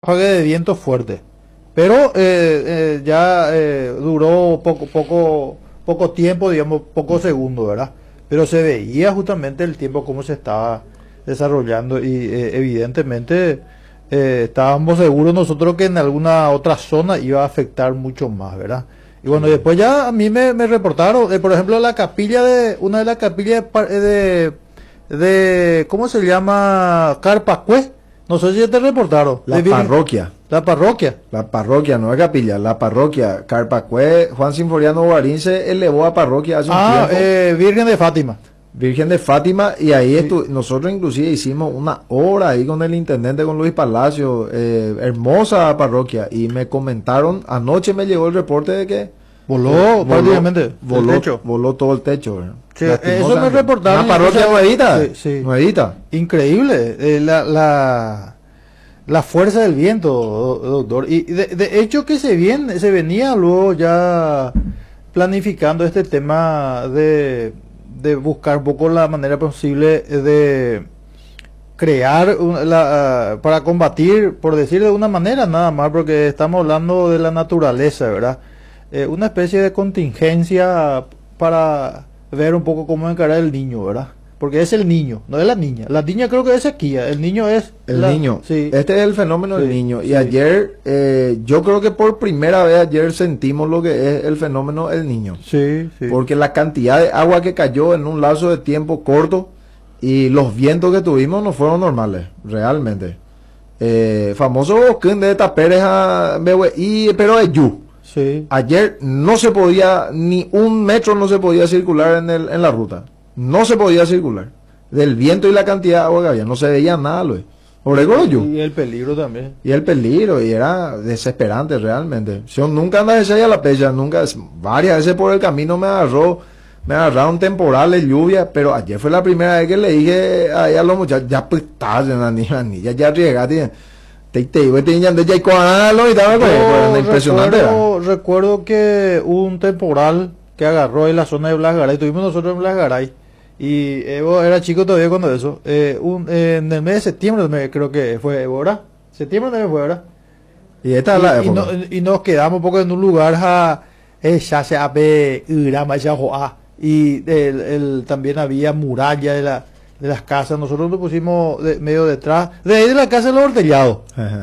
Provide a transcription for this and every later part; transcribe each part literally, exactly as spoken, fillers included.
ráfaga de viento fuerte. Pero eh, eh, ya eh, duró poco, poco, poco tiempo, digamos, pocos segundos, ¿verdad? Pero se veía justamente el tiempo cómo se estaba desarrollando y eh, evidentemente eh, estábamos seguros nosotros que en alguna otra zona iba a afectar mucho más, ¿verdad? Y bueno, después ya a mí me, me reportaron, eh, por ejemplo, la capilla de, una de las capillas de, par- de, de ¿cómo se llama? Carpacue. No sé si ya te reportaron. La De Virgen- parroquia, La parroquia. la parroquia, no es capilla, la parroquia. Carpacue, Juan Sinforiano Guarín se elevó a parroquia hace un Ah, tiempo, eh, Virgen de Fátima. Virgen de Fátima, y ahí Sí. estu- nosotros inclusive hicimos una hora ahí con el intendente, con Luis Palacio, eh, hermosa parroquia, y me comentaron, anoche me llegó el reporte de que Voló prácticamente el voló, techo. voló todo el techo. ¿verdad? Sí, eso me Lastimosamente. reportaron. Una parroquia O sea, nuevita, sí, sí. nuevita. Increíble. eh, la, la, la fuerza del viento, do- doctor. Y de, de hecho que se, viene, se venía luego ya planificando este tema de, de buscar un poco la manera posible de crear un- la, ah, para combatir, por decir de una manera nada más, porque estamos hablando de la naturaleza, ¿verdad? Eh, una especie de contingencia para ver un poco cómo encarar el niño, ¿verdad? Porque es el niño, no es la niña. La niña creo que es sequía, el niño es... El la- niño. Sí, Este es el fenómeno del Sí, niño. Y sí. ayer, eh, yo creo que por primera vez ayer sentimos lo que es el fenómeno del niño. sí, sí. Porque la cantidad de agua que cayó en un lapso de tiempo corto y los vientos que tuvimos no fueron normales, realmente. Eh, famoso bosquín de Taperes a y pero de Yu. Sí. Ayer no se podía, ni un metro no se podía circular en, el, en la ruta. No se podía circular. Del viento y la cantidad de agua que había. No se veía nada, Luis. Por eso yo. Y el peligro también. Y el peligro, y era desesperante realmente. Yo nunca andaba de a la pecha, nunca, varias veces por el camino me agarró, me agarraron temporales, lluvia, pero ayer fue la primera vez que le dije ahí a los muchachos, ya pues estás en la niña, ya ya arriesgate, te te digo, te ya ya y y estaba Yo impresionante. recuerdo, recuerdo que hubo un temporal que agarró en la zona de Blas Garay, tuvimos nosotros en Blas Garay, y Evo era chico todavía cuando eso, eh, un, eh, en el mes de septiembre me- creo que fue Evo, ¿verdad? Septiembre también fue, ¿verdad? Y esta es la Y, y, época. no- y nos quedamos un poco en un lugar ja, eh, ya se ape, Urama, ya, joa, y el, el- también había muralla de, la, de las casas, nosotros nos pusimos de- medio detrás, de ahí de la casa de los hortellados.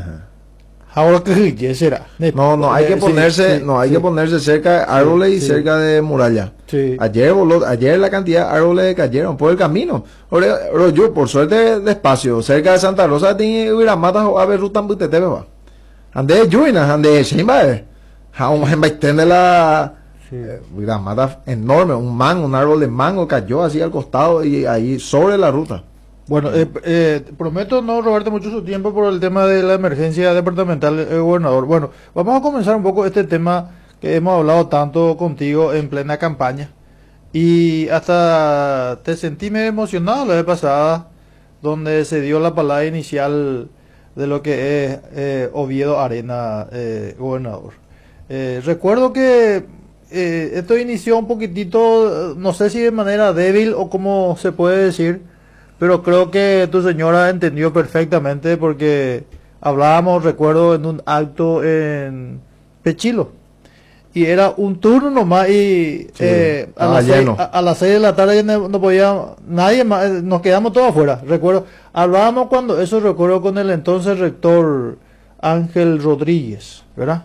Ahora que ¿qué será? No, no, hay que Sí, ponerse, sí, no, hay sí, que ponerse cerca de árboles y sí. cerca de muralla. sí. Ayer voló, ayer la cantidad de árboles que cayeron por el camino. Ahora, ahora yo, por suerte, despacio, cerca de Santa Rosa, tiene hubiera matas o ave rutan butete, beba. Ande lluvias, ande shimba, aún en baitén de la, Sí. eh, hubiera matas enorme, un mango, un árbol de mango cayó así al costado y ahí sobre la ruta. Bueno, eh, eh, prometo no robarte mucho su tiempo por el tema de la emergencia departamental, eh, gobernador. Bueno, vamos a comenzar un poco este tema que hemos hablado tanto contigo en plena campaña. Y hasta te sentí medio emocionado la vez pasada, donde se dio la palabra inicial de lo que es eh, Oviedo Arena, eh, gobernador. Eh, recuerdo que eh, esto inició un poquitito, eh, no sé si de manera débil o como se puede decir, pero creo que tu señora entendió perfectamente porque hablábamos, recuerdo, en un acto en Pechilo. Y era un turno nomás y Sí, eh, a, estaba las seis, lleno. a, a las seis de la tarde ya no, no podía nadie más, eh, nos quedamos todos afuera. Recuerdo, hablábamos cuando eso, recuerdo con el entonces rector Ángel Rodríguez, ¿verdad?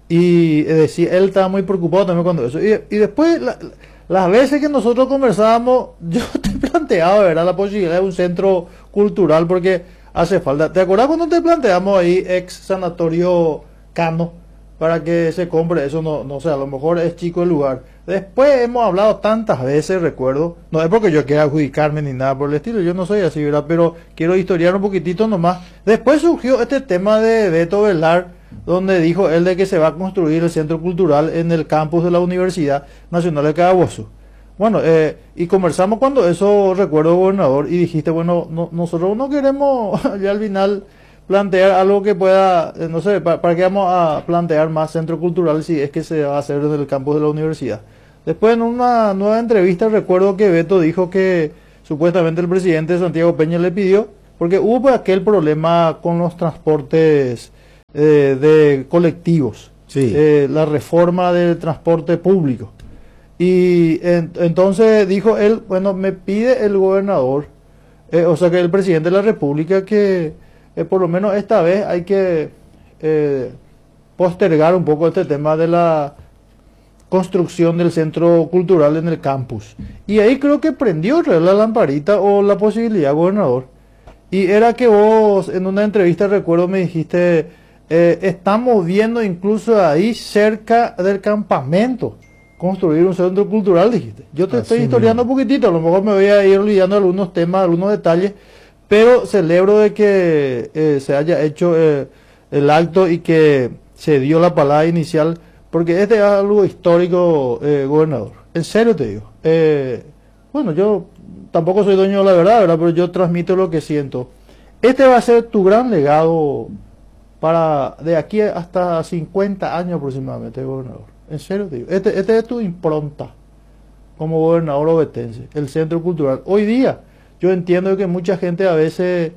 Y eh, decía, él estaba muy preocupado también cuando eso. Y, y después, la- las veces que nosotros conversábamos, yo te planteaba, ¿verdad? La posibilidad de un centro cultural porque hace falta. ¿Te acuerdas cuando te planteamos ahí ex sanatorio Cano para que se compre? Eso no, no sé, a lo mejor es chico el lugar. Después hemos hablado tantas veces, recuerdo, no es porque yo quiera adjudicarme ni nada por el estilo, yo no soy así, ¿verdad? Pero quiero historiar un poquitito nomás. Después surgió este tema de Beto Velar, donde dijo él de que se va a construir el centro cultural en el campus de la Universidad Nacional de Carabobo. Bueno, eh, y conversamos cuando eso, recuerdo, gobernador, y dijiste, bueno, no, nosotros no queremos ya al final plantear algo que pueda, eh, no sé, para, para qué vamos a plantear más centro cultural si es que se va a hacer desde el campus de la universidad. Después en una nueva entrevista recuerdo que Beto dijo que supuestamente el presidente Santiago Peña le pidió, porque hubo pues aquel problema con los transportes eh, de colectivos, Sí. eh, la reforma del transporte público. Y en, entonces dijo él, bueno, me pide el gobernador, eh, o sea que el presidente de la República, que eh, por lo menos esta vez hay que eh, postergar un poco este tema de la construcción del centro cultural en el campus. Y ahí creo que prendió la lamparita o la posibilidad, gobernador. Y era que vos en una entrevista, recuerdo, me dijiste, eh, estamos viendo incluso ahí cerca del campamento construir un centro cultural, dijiste. Yo te Así estoy historiando mismo. un poquitito, a lo mejor me voy a ir olvidando algunos temas, algunos detalles, pero celebro de que eh, se haya hecho eh, el acto y que se dio la palabra inicial, porque este es algo histórico, eh, gobernador. En serio te digo. Eh, bueno, yo tampoco soy dueño de la verdad, ¿verdad? Pero yo transmito lo que siento. Este va a ser tu gran legado para de aquí hasta cincuenta años aproximadamente, gobernador. En serio te digo. Este, este es tu impronta como gobernador ovetense, el centro cultural. Hoy día, yo entiendo que mucha gente a veces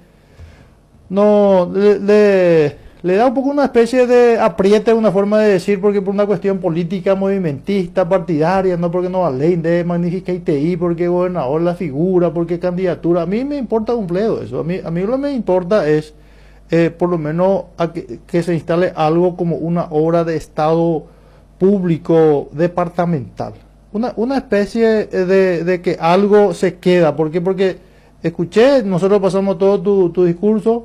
no le, le, le da un poco una especie de apriete, una forma de decir, porque por una cuestión política, movimentista, partidaria, no porque no ley de magnífica I T I, porque gobernador la figura, porque candidatura. A mí me importa un pledo eso. A mí, a mí lo que me importa es, eh, por lo menos, a que, que se instale algo como una obra de Estado público departamental. Una, una especie de, de que algo se queda. ¿Por qué? Porque escuché, nosotros pasamos todo tu, tu discurso,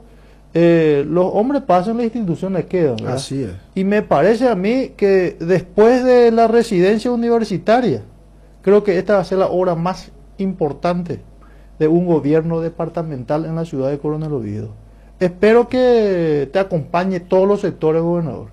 eh, los hombres pasan, las instituciones quedan, ¿verdad? Así es. Y me parece a mí que después de la residencia universitaria, creo que esta va a ser la obra más importante de un gobierno departamental en la ciudad de Coronel Oviedo. Espero que te acompañe todos los sectores, gobernador.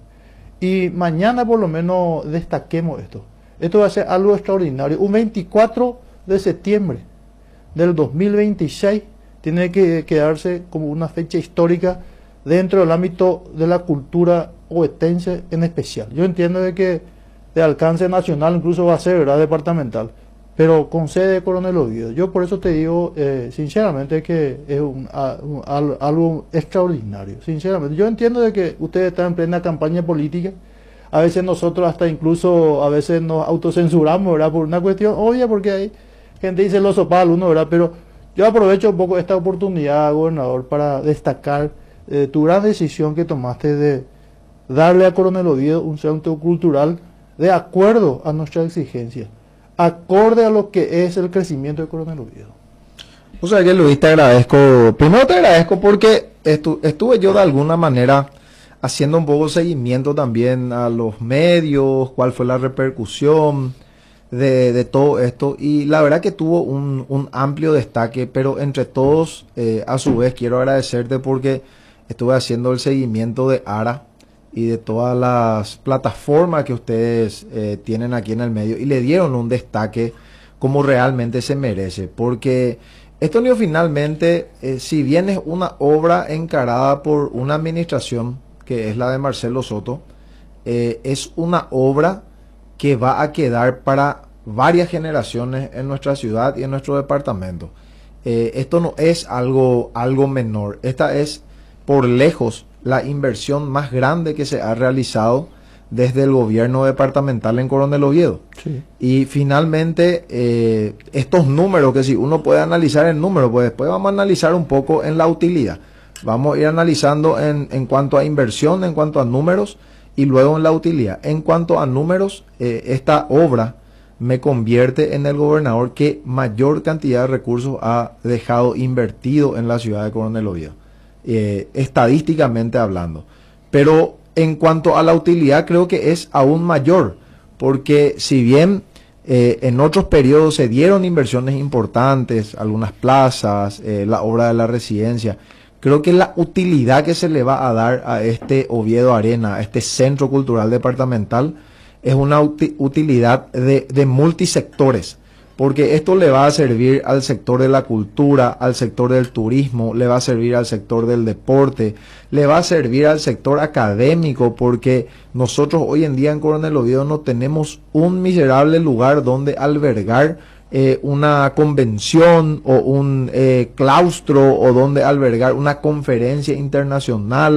Y mañana por lo menos destaquemos esto. Esto va a ser algo extraordinario. Un veinticuatro de septiembre del dos mil veintiséis tiene que quedarse como una fecha histórica dentro del ámbito de la cultura ovetense en especial. Yo entiendo de que de alcance nacional incluso va a ser, ¿verdad?, departamental, pero con sede de Coronel Oviedo. Yo por eso te digo eh, sinceramente que es un, a, un, a, algo extraordinario. Sinceramente, yo entiendo de que ustedes están en plena campaña política. A veces nosotros hasta incluso a veces nos autocensuramos, ¿verdad?, por una cuestión obvia, porque hay gente dice lo sopa al uno, ¿verdad? Pero yo aprovecho un poco esta oportunidad, gobernador, para destacar eh, tu gran decisión que tomaste de darle a Coronel Oviedo un centro cultural de acuerdo a nuestra exigencia, acorde a lo que es el crecimiento de Coronel Oviedo. O sea que, Luis, te agradezco. Primero te agradezco porque estu estuve yo de alguna manera haciendo un poco seguimiento también a los medios, cuál fue la repercusión de, de todo esto, y la verdad que tuvo un, un amplio destaque, pero entre todos, eh, a su vez, quiero agradecerte porque estuve haciendo el seguimiento de ARA y de todas las plataformas que ustedes eh, tienen aquí en el medio, y le dieron un destaque como realmente se merece, porque esto no, finalmente, eh, si bien es una obra encarada por una administración que es la de Marcelo Soto, eh, es una obra que va a quedar para varias generaciones en nuestra ciudad y en nuestro departamento. Eh, esto no es algo, algo menor, esta es por lejos la inversión más grande que se ha realizado desde el gobierno departamental en Coronel Oviedo. Sí. Y finalmente, eh, estos números, que si uno puede analizar el número, pues después vamos a analizar un poco en la utilidad. Vamos a ir analizando en, en cuanto a inversión, en cuanto a números, y luego en la utilidad. En cuanto a números, eh, esta obra me convierte en el gobernador que mayor cantidad de recursos ha dejado invertido en la ciudad de Coronel Oviedo, eh, estadísticamente hablando. Pero en cuanto a la utilidad, creo que es aún mayor, porque si bien eh, en otros periodos se dieron inversiones importantes, algunas plazas, eh, la obra de la residencia, creo que la utilidad que se le va a dar a este Oviedo Arena, a este centro cultural departamental, es una uti utilidad de, de multisectores, porque esto le va a servir al sector de la cultura, al sector del turismo, le va a servir al sector del deporte, le va a servir al sector académico, porque nosotros hoy en día en Coronel Oviedo no tenemos un miserable lugar donde albergar Eh, una convención o un eh, claustro, o donde albergar una conferencia internacional,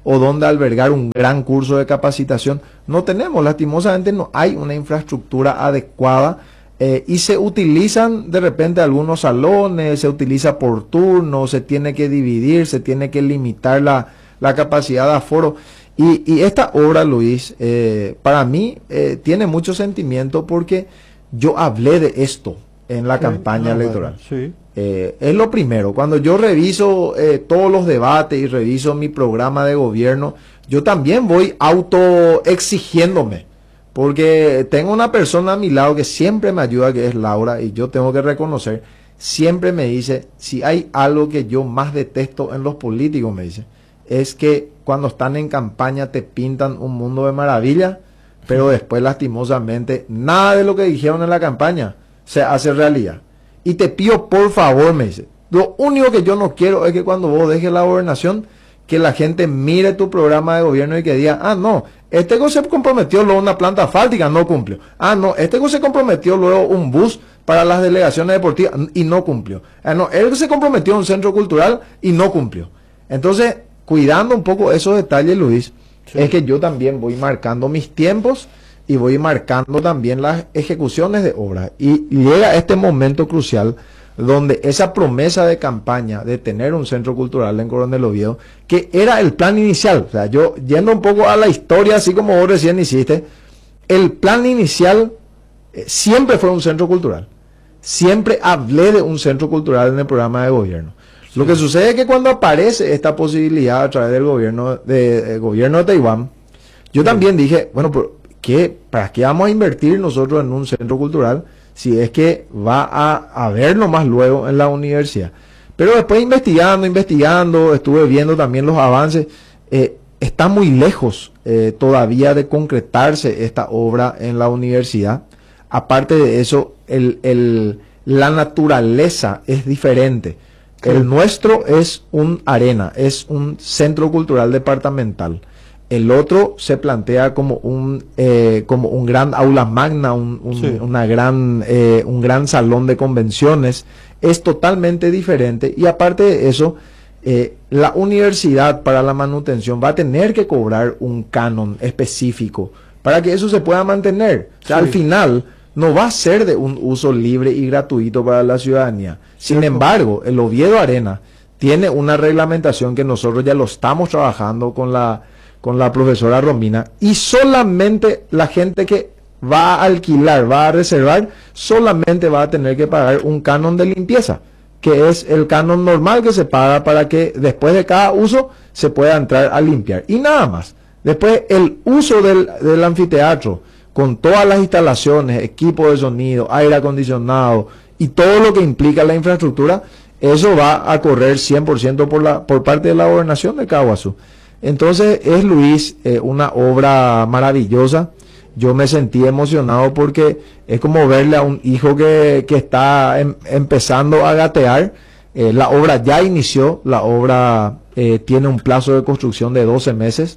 o donde albergar un gran curso de capacitación. No tenemos, lastimosamente no hay una infraestructura adecuada, eh, y se utilizan de repente algunos salones, se utiliza por turno, se tiene que dividir, se tiene que limitar la, la capacidad de aforo. Y, y esta obra, Luis, eh, para mí eh, tiene mucho sentimiento porque yo hablé de esto en la Sí, campaña ah, electoral. bueno, sí. Eh, es lo primero. Cuando yo reviso eh, todos los debates y reviso mi programa de gobierno, yo también voy auto exigiéndome, porque tengo una persona a mi lado que siempre me ayuda, que es Laura, y yo tengo que reconocer, siempre me dice, si hay algo que yo más detesto en los políticos, me dice, es que cuando están en campaña te pintan un mundo de maravilla, pero después lastimosamente nada de lo que dijeron en la campaña se hace realidad. Y te pido por favor, me dice, lo único que yo no quiero es que cuando vos dejes la gobernación, que la gente mire tu programa de gobierno y que diga, ah, no, este go se comprometió luego una planta asfáltica, no cumplió. Ah, no, este go se comprometió luego un bus para las delegaciones deportivas y no cumplió. Ah, no, él se comprometió un centro cultural y no cumplió. Entonces, cuidando un poco esos detalles, Luis, sí, es que yo también voy marcando mis tiempos y voy marcando también las ejecuciones de obras. Y llega este momento crucial donde esa promesa de campaña de tener un centro cultural en Coronel Oviedo, que era el plan inicial, o sea, yo yendo un poco a la historia, así como vos recién hiciste, el plan inicial eh, siempre fue un centro cultural. Siempre hablé de un centro cultural en el programa de gobierno. Sí. Lo que sucede es que cuando aparece esta posibilidad a través del gobierno de, de gobierno de Taiwán, yo sí, también dije, bueno, pero ¿qué, ¿para qué vamos a invertir nosotros en un centro cultural si es que va a haber nomás luego en la universidad? Pero después investigando, investigando, estuve viendo también los avances, eh, está muy lejos eh, todavía de concretarse esta obra en la universidad. Aparte de eso, el, el, la naturaleza es diferente. El nuestro es un arena, es un centro cultural departamental. El otro se plantea como un eh, como un gran aula magna, un, un, sí, una gran eh, un gran salón de convenciones. Es totalmente diferente y aparte de eso, eh, la universidad para la manutención va a tener que cobrar un canon específico para que eso se pueda mantener. O sea, sí, al final no va a ser de un uso libre y gratuito para la ciudadanía. Sin ¿cierto? Embargo, el Oviedo Arena tiene una reglamentación que nosotros ya lo estamos trabajando con la con la profesora Romina, y solamente la gente que va a alquilar, va a reservar, solamente va a tener que pagar un canon de limpieza, que es el canon normal que se paga para que después de cada uso se pueda entrar a limpiar. Y nada más. Después el uso del, del anfiteatro, con todas las instalaciones, equipo de sonido, aire acondicionado y todo lo que implica la infraestructura, eso va a correr cien por ciento por, la, por parte de la gobernación de Caaguazú. Entonces es, Luis, eh, una obra maravillosa. Yo me sentí emocionado porque es como verle a un hijo que, que está em, empezando a gatear. Eh, la obra ya inició, la obra eh, tiene un plazo de construcción de doce meses.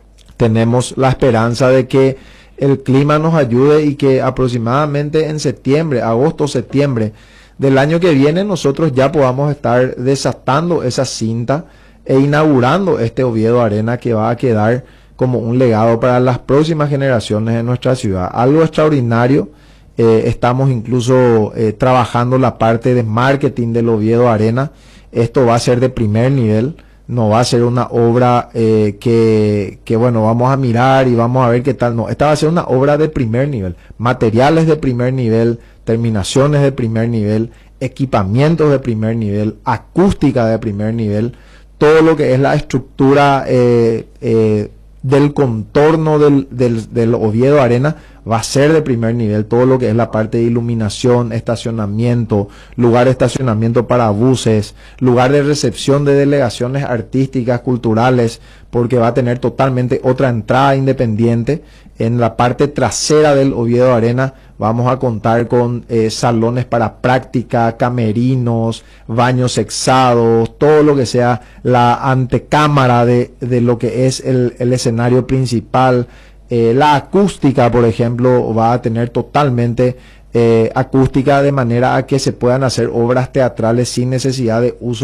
Tenemos la esperanza de que el clima nos ayude y que aproximadamente en septiembre, agosto, septiembre del año que viene nosotros ya podamos estar desatando esa cinta e inaugurando este Oviedo Arena, que va a quedar como un legado para las próximas generaciones de nuestra ciudad. Algo extraordinario. Eh, estamos incluso eh, trabajando la parte de marketing del Oviedo Arena. Esto va a ser de primer nivel. No va a ser una obra eh, que, que, bueno, vamos a mirar y vamos a ver qué tal. No, esta va a ser una obra de primer nivel. Materiales de primer nivel, terminaciones de primer nivel, equipamientos de primer nivel, acústica de primer nivel. Todo lo que es la estructura eh, eh, del contorno del, del, del Oviedo Arena va a ser de primer nivel. Todo lo que es la parte de iluminación, estacionamiento, lugar de estacionamiento para buses, lugar de recepción de delegaciones artísticas, culturales, porque va a tener totalmente otra entrada independiente. En la parte trasera del Oviedo Arena vamos a contar con eh, salones para práctica, camerinos, baños sexados, todo lo que sea la antecámara de, de lo que es el, el escenario principal. Eh, la acústica, por ejemplo, va a tener totalmente eh, acústica, de manera a que se puedan hacer obras teatrales sin necesidad de uso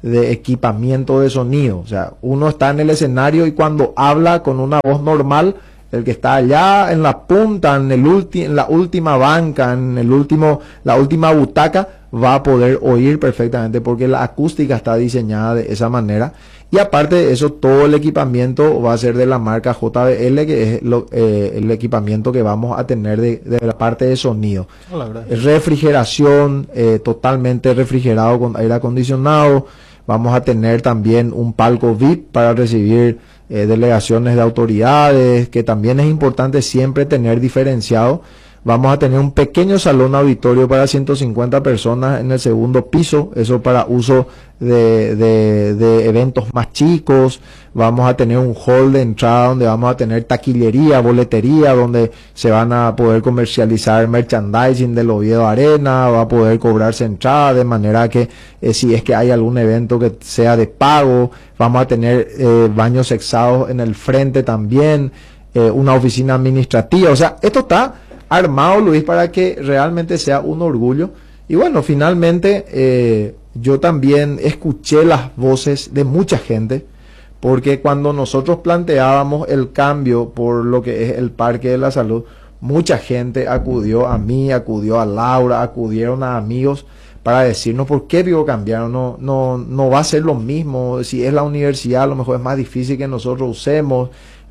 de equipamiento de sonido. O sea, uno está en el escenario y cuando habla con una voz normal, el que está allá en la punta, en, el ulti- en la última banca, en el último, la última butaca, va a poder oír perfectamente porque la acústica está diseñada de esa manera. Y aparte de eso, todo el equipamiento va a ser de la marca J B L, que es lo, eh, el equipamiento que vamos a tener de, de la parte de sonido. Hola, Refrigeración, eh, totalmente refrigerado con aire acondicionado. Vamos a tener también un palco V I P para recibir eh, delegaciones de autoridades, que también es importante siempre tener diferenciado. Vamos a tener un pequeño salón auditorio para ciento cincuenta personas en el segundo piso, eso para uso de, de, de eventos más chicos. Vamos a tener un hall de entrada donde vamos a tener taquillería, boletería, donde se van a poder comercializar merchandising del Oviedo Arena, va a poder cobrarse entrada, de manera que eh, si es que hay algún evento que sea de pago, vamos a tener eh, baños sexados en el frente también, eh, una oficina administrativa. O sea, esto está armado, Luis, para que realmente sea un orgullo. Y bueno, finalmente eh, yo también escuché las voces de mucha gente, porque cuando nosotros planteábamos el cambio por lo que es el Parque de la Salud, mucha gente acudió a mí, acudió a Laura, acudieron a amigos para decirnos por qué digo cambiaron, no, no, no va a ser lo mismo, si es la universidad a lo mejor es más difícil que nosotros usemos.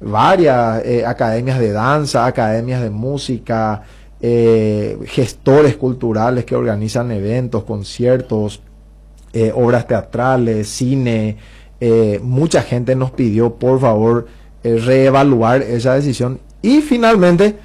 Varias eh, academias de danza, academias de música, eh, gestores culturales que organizan eventos, conciertos, eh, obras teatrales, cine. Eh, mucha gente nos pidió por favor eh, reevaluar esa decisión y finalmente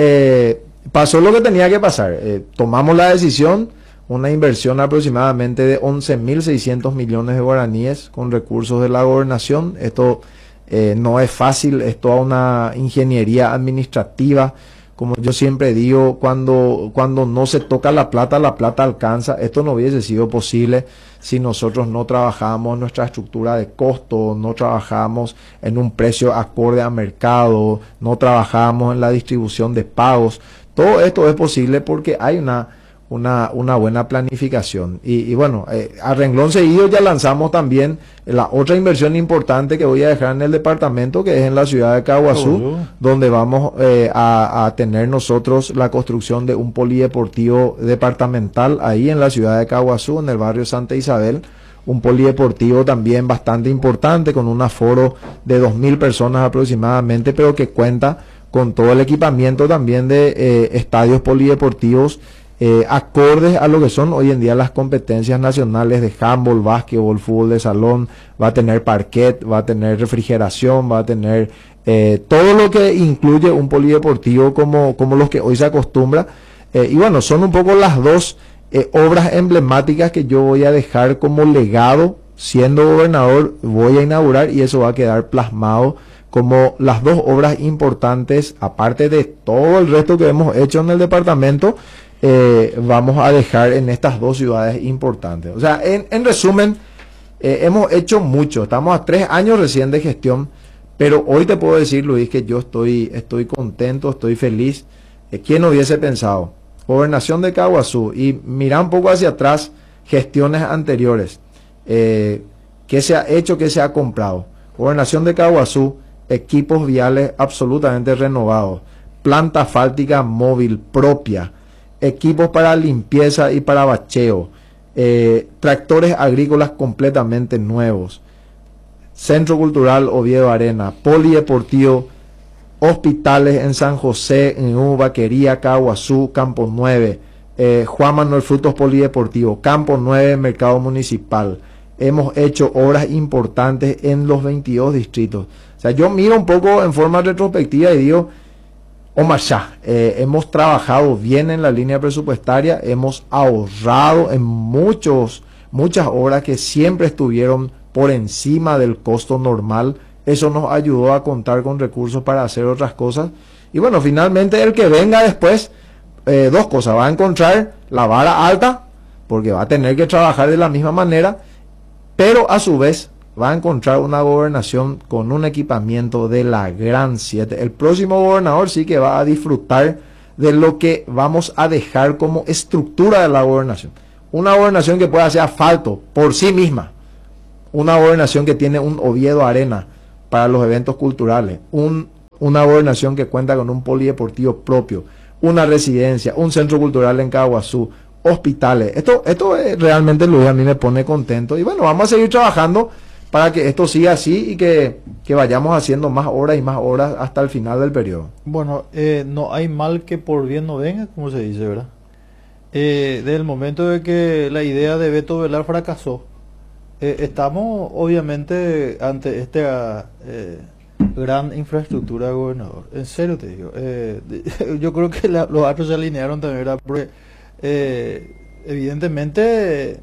eh, pasó lo que tenía que pasar. Eh, tomamos la decisión, una inversión aproximadamente de once mil seiscientos millones de guaraníes con recursos de la gobernación. Esto Eh, no es fácil, es toda una ingeniería administrativa. Como yo siempre digo, cuando, cuando no se toca la plata, la plata alcanza. Esto no hubiese sido posible si nosotros no trabajamos nuestra estructura de costo, no trabajamos en un precio acorde a mercado, no trabajamos en la distribución de pagos. Todo esto es posible porque hay una Una, una buena planificación. Y, y bueno, eh, a renglón seguido ya lanzamos también la otra inversión importante que voy a dejar en el departamento, que es en la ciudad de Caguazú, oh, donde vamos eh, a, a tener nosotros la construcción de un polideportivo departamental ahí en la ciudad de Caguazú, en el barrio Santa Isabel. Un polideportivo también bastante importante, con un aforo de dos mil personas aproximadamente, pero que cuenta con todo el equipamiento también de eh, estadios polideportivos Eh, acordes a lo que son hoy en día las competencias nacionales de handball, básquetbol, fútbol de salón. Va a tener parquet, va a tener refrigeración, va a tener eh, todo lo que incluye un polideportivo como, como los que hoy se acostumbra. Eh, y bueno, son un poco las dos eh, obras emblemáticas que yo voy a dejar como legado. Siendo gobernador voy a inaugurar y eso va a quedar plasmado como las dos obras importantes, aparte de todo el resto que hemos hecho en el departamento. Eh, vamos a dejar en estas dos ciudades importantes. O sea, en, en resumen, eh, hemos hecho mucho. Estamos a tres años recién de gestión, pero hoy te puedo decir, Luis, que yo estoy, estoy contento, estoy feliz. Eh, ¿Quién hubiese pensado? Gobernación de Caguazú, y mira un poco hacia atrás, gestiones anteriores. Eh, ¿Qué se ha hecho? ¿Qué se ha comprado? Gobernación de Caguazú, equipos viales absolutamente renovados, planta asfáltica móvil propia, equipos para limpieza y para bacheo, eh, tractores agrícolas completamente nuevos, Centro Cultural Oviedo Arena, polideportivo, hospitales en San José, en Vaquería, Caguazú, Campo nueve, eh, Juan Manuel Frutos Polideportivo, Campo nueve, Mercado Municipal. Hemos hecho obras importantes en los veintidós distritos. O sea, yo miro un poco en forma retrospectiva y digo, Omar Shah, eh, hemos trabajado bien en la línea presupuestaria, hemos ahorrado en muchos, muchas obras que siempre estuvieron por encima del costo normal. Eso nos ayudó a contar con recursos para hacer otras cosas. Y bueno, finalmente el que venga después, eh, dos cosas, va a encontrar la vara alta, porque va a tener que trabajar de la misma manera, pero a su vez va a encontrar una gobernación con un equipamiento de la gran siete. El próximo gobernador sí que va a disfrutar de lo que vamos a dejar como estructura de la gobernación. Una gobernación que pueda hacer asfalto por sí misma, una gobernación que tiene un Oviedo Arena para los eventos culturales, un, una gobernación que cuenta con un polideportivo propio, una residencia, un centro cultural en Caguazú, hospitales. Esto, esto es realmente lo que a mí me pone contento. Y bueno, vamos a seguir trabajando para que esto siga así y que, que vayamos haciendo más horas y más horas hasta el final del periodo. Bueno, eh, no hay mal que por bien no venga, como se dice, ¿verdad? Eh, desde el momento de que la idea de Beto Velar fracasó, eh, estamos obviamente ante esta eh, gran infraestructura, gobernador. En serio te digo. Eh, yo creo que la, los astros se alinearon también, ¿verdad? Porque eh, evidentemente,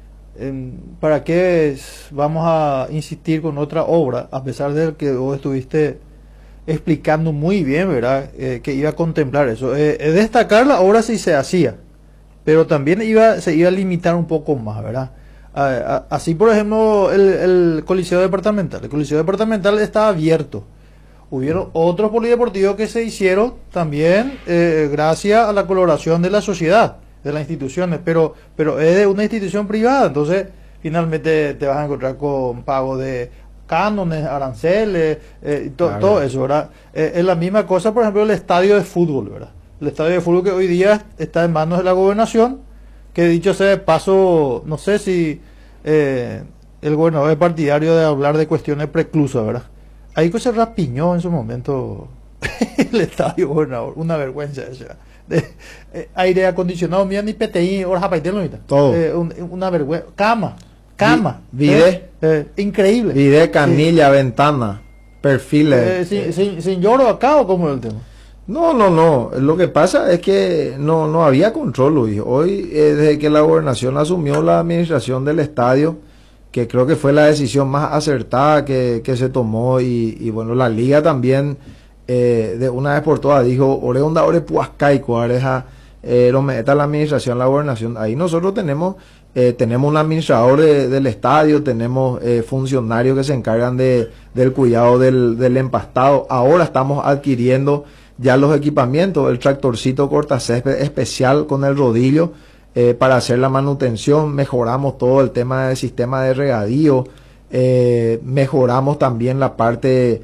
eh, ¿para qué es- vamos a insistir con otra obra? A pesar de que vos estuviste explicando muy bien, ¿verdad? Eh, que iba a contemplar eso. Eh, eh, destacar la obra si se hacía, pero también iba, se iba a limitar un poco más, ¿verdad? A- a- así, por ejemplo, el, el Coliseo Departamental. El Coliseo Departamental está abierto. Hubieron otros polideportivos que se hicieron también eh, gracias a la colaboración de la sociedad, de las instituciones, pero, pero es de una institución privada, entonces finalmente te vas a encontrar con pago de cánones, aranceles, eh, y to- Claro. todo eso, ¿verdad? Eh, es la misma cosa, por ejemplo, el estadio de fútbol, ¿verdad? El estadio de fútbol que hoy día está en manos de la gobernación, que dicho sea de paso, no sé si eh, el gobernador es partidario de hablar de cuestiones preclusas, ¿verdad? Ahí que se rapiñó en su momento el estadio, gobernador, una vergüenza esa. De, eh, aire acondicionado, mira ni P T I, ahora japaitelo ahorita. Todo. Eh, un- una vergüenza, cama, cama. Vi- vide. eh, eh, increíble. Vide, canilla, ventana, perfiles. Eh, sin, sin, sin lloro acá o cómo es el tema. No, no, no. Lo que pasa es que no, no había control, Luis. Hoy, eh, desde que la gobernación asumió la administración del estadio, que creo que fue la decisión más acertada que, que se tomó, y, y bueno, la liga también, eh, de una vez por todas, dijo, ore onda, ore puascaico, areja, eh, lo meta la administración, la gobernación. Ahí nosotros tenemos, eh, tenemos un administrador de- del estadio, tenemos eh, funcionarios que se encargan de, del cuidado del, del empastado. Ahora estamos adquiriendo ya los equipamientos, el tractorcito cortacésped especial con el rodillo, eh, para hacer la manutención. Mejoramos todo el tema del sistema de regadío, eh, mejoramos también la parte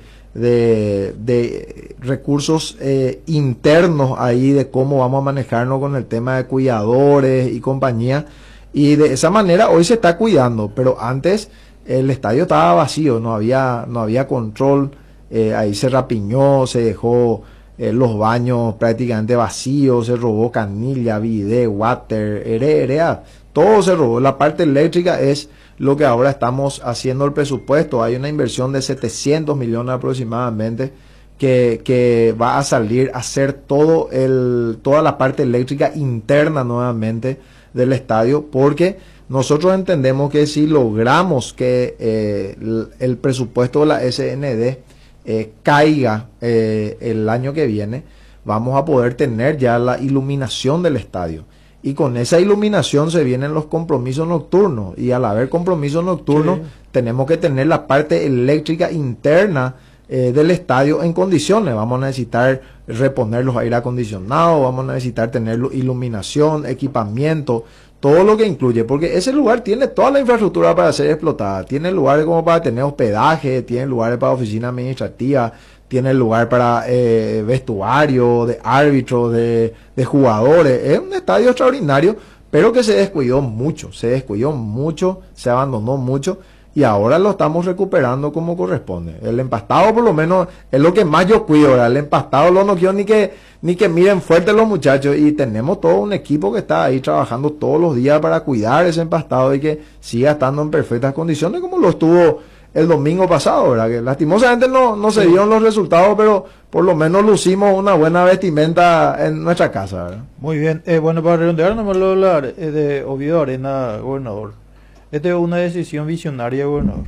de, de recursos eh, internos ahí, de cómo vamos a manejarnos con el tema de cuidadores y compañía, y de esa manera hoy se está cuidando, pero antes el estadio estaba vacío, no había, no había control, eh, ahí se rapiñó, se dejó eh, los baños prácticamente vacíos, se robó canilla, bidet, water, ere, erea, todo se robó. La parte eléctrica es lo que ahora estamos haciendo el presupuesto. Hay una inversión de setecientos millones aproximadamente que, que va a salir a hacer todo el, toda la parte eléctrica interna nuevamente del estadio, porque nosotros entendemos que si logramos que eh, el, el presupuesto de la S N D eh, caiga eh, el año que viene, vamos a poder tener ya la iluminación del estadio. Y con esa iluminación se vienen los compromisos nocturnos. Y al haber compromisos nocturnos, Sí. tenemos que tener la parte eléctrica interna eh, del estadio en condiciones. Vamos a necesitar reponer los aire acondicionados, vamos a necesitar tener lu- iluminación, equipamiento, todo lo que incluye, porque ese lugar tiene toda la infraestructura para ser explotada. Tiene lugares como para tener hospedaje, tiene lugares para oficina administrativa, tiene lugar para eh, vestuario, de árbitros, de, de jugadores. Es un estadio extraordinario, pero que se descuidó mucho, se descuidó mucho, se abandonó mucho, y ahora lo estamos recuperando como corresponde. El empastado, por lo menos, es lo que más yo cuido, ¿verdad? El empastado lo no quiero ni que, ni que miren fuerte los muchachos, y tenemos todo un equipo que está ahí trabajando todos los días para cuidar ese empastado y que siga estando en perfectas condiciones, como lo estuvo el domingo pasado, ¿verdad? Que lastimosamente no, no se dieron los resultados, pero por lo menos lucimos una buena vestimenta en nuestra casa, ¿verdad? Muy bien. Eh, bueno, para redondear, nomás lo de, la- eh, de Oviedo Arena, gobernador. Esta es una decisión visionaria, gobernador.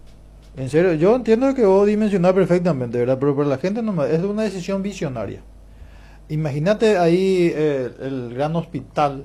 En serio, yo entiendo que vos dimensionás perfectamente, ¿verdad? Pero para la gente no es una decisión visionaria. Imagínate ahí eh, el gran hospital,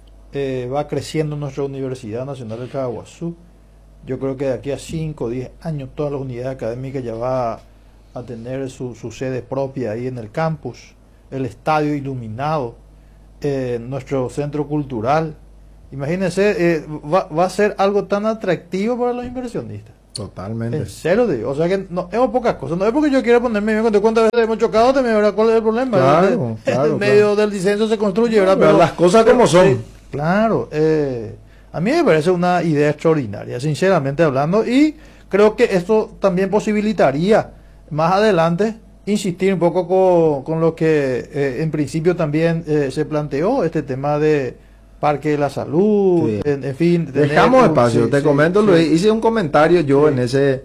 eh, va creciendo nuestra Universidad Nacional de Caguazú. Yo creo que de aquí a cinco o diez años todas las unidades académicas ya va a tener su, su sede propia ahí en el campus, el estadio iluminado, eh, nuestro centro cultural. Imagínense, eh, va, va a ser algo tan atractivo para los inversionistas. Totalmente. En serio, digo. O sea que no es pocas cosas. No es porque yo quiera ponerme bien con cuántas veces hemos chocado también, ¿verdad? ¿Cuál es el problema? Claro, claro, en medio claro. del disenso se construye, ¿verdad? Pero las cosas como son. Sí, claro. Eh, a mí me parece una idea extraordinaria, sinceramente hablando. Y creo que esto también posibilitaría más adelante insistir un poco con, con lo que eh, en principio también eh, se planteó, este tema de Parque de la Salud, Sí. en, en fin. Dejamos tener- espacio, sí, te sí, comento, sí. Luis, hice un comentario yo Sí. en ese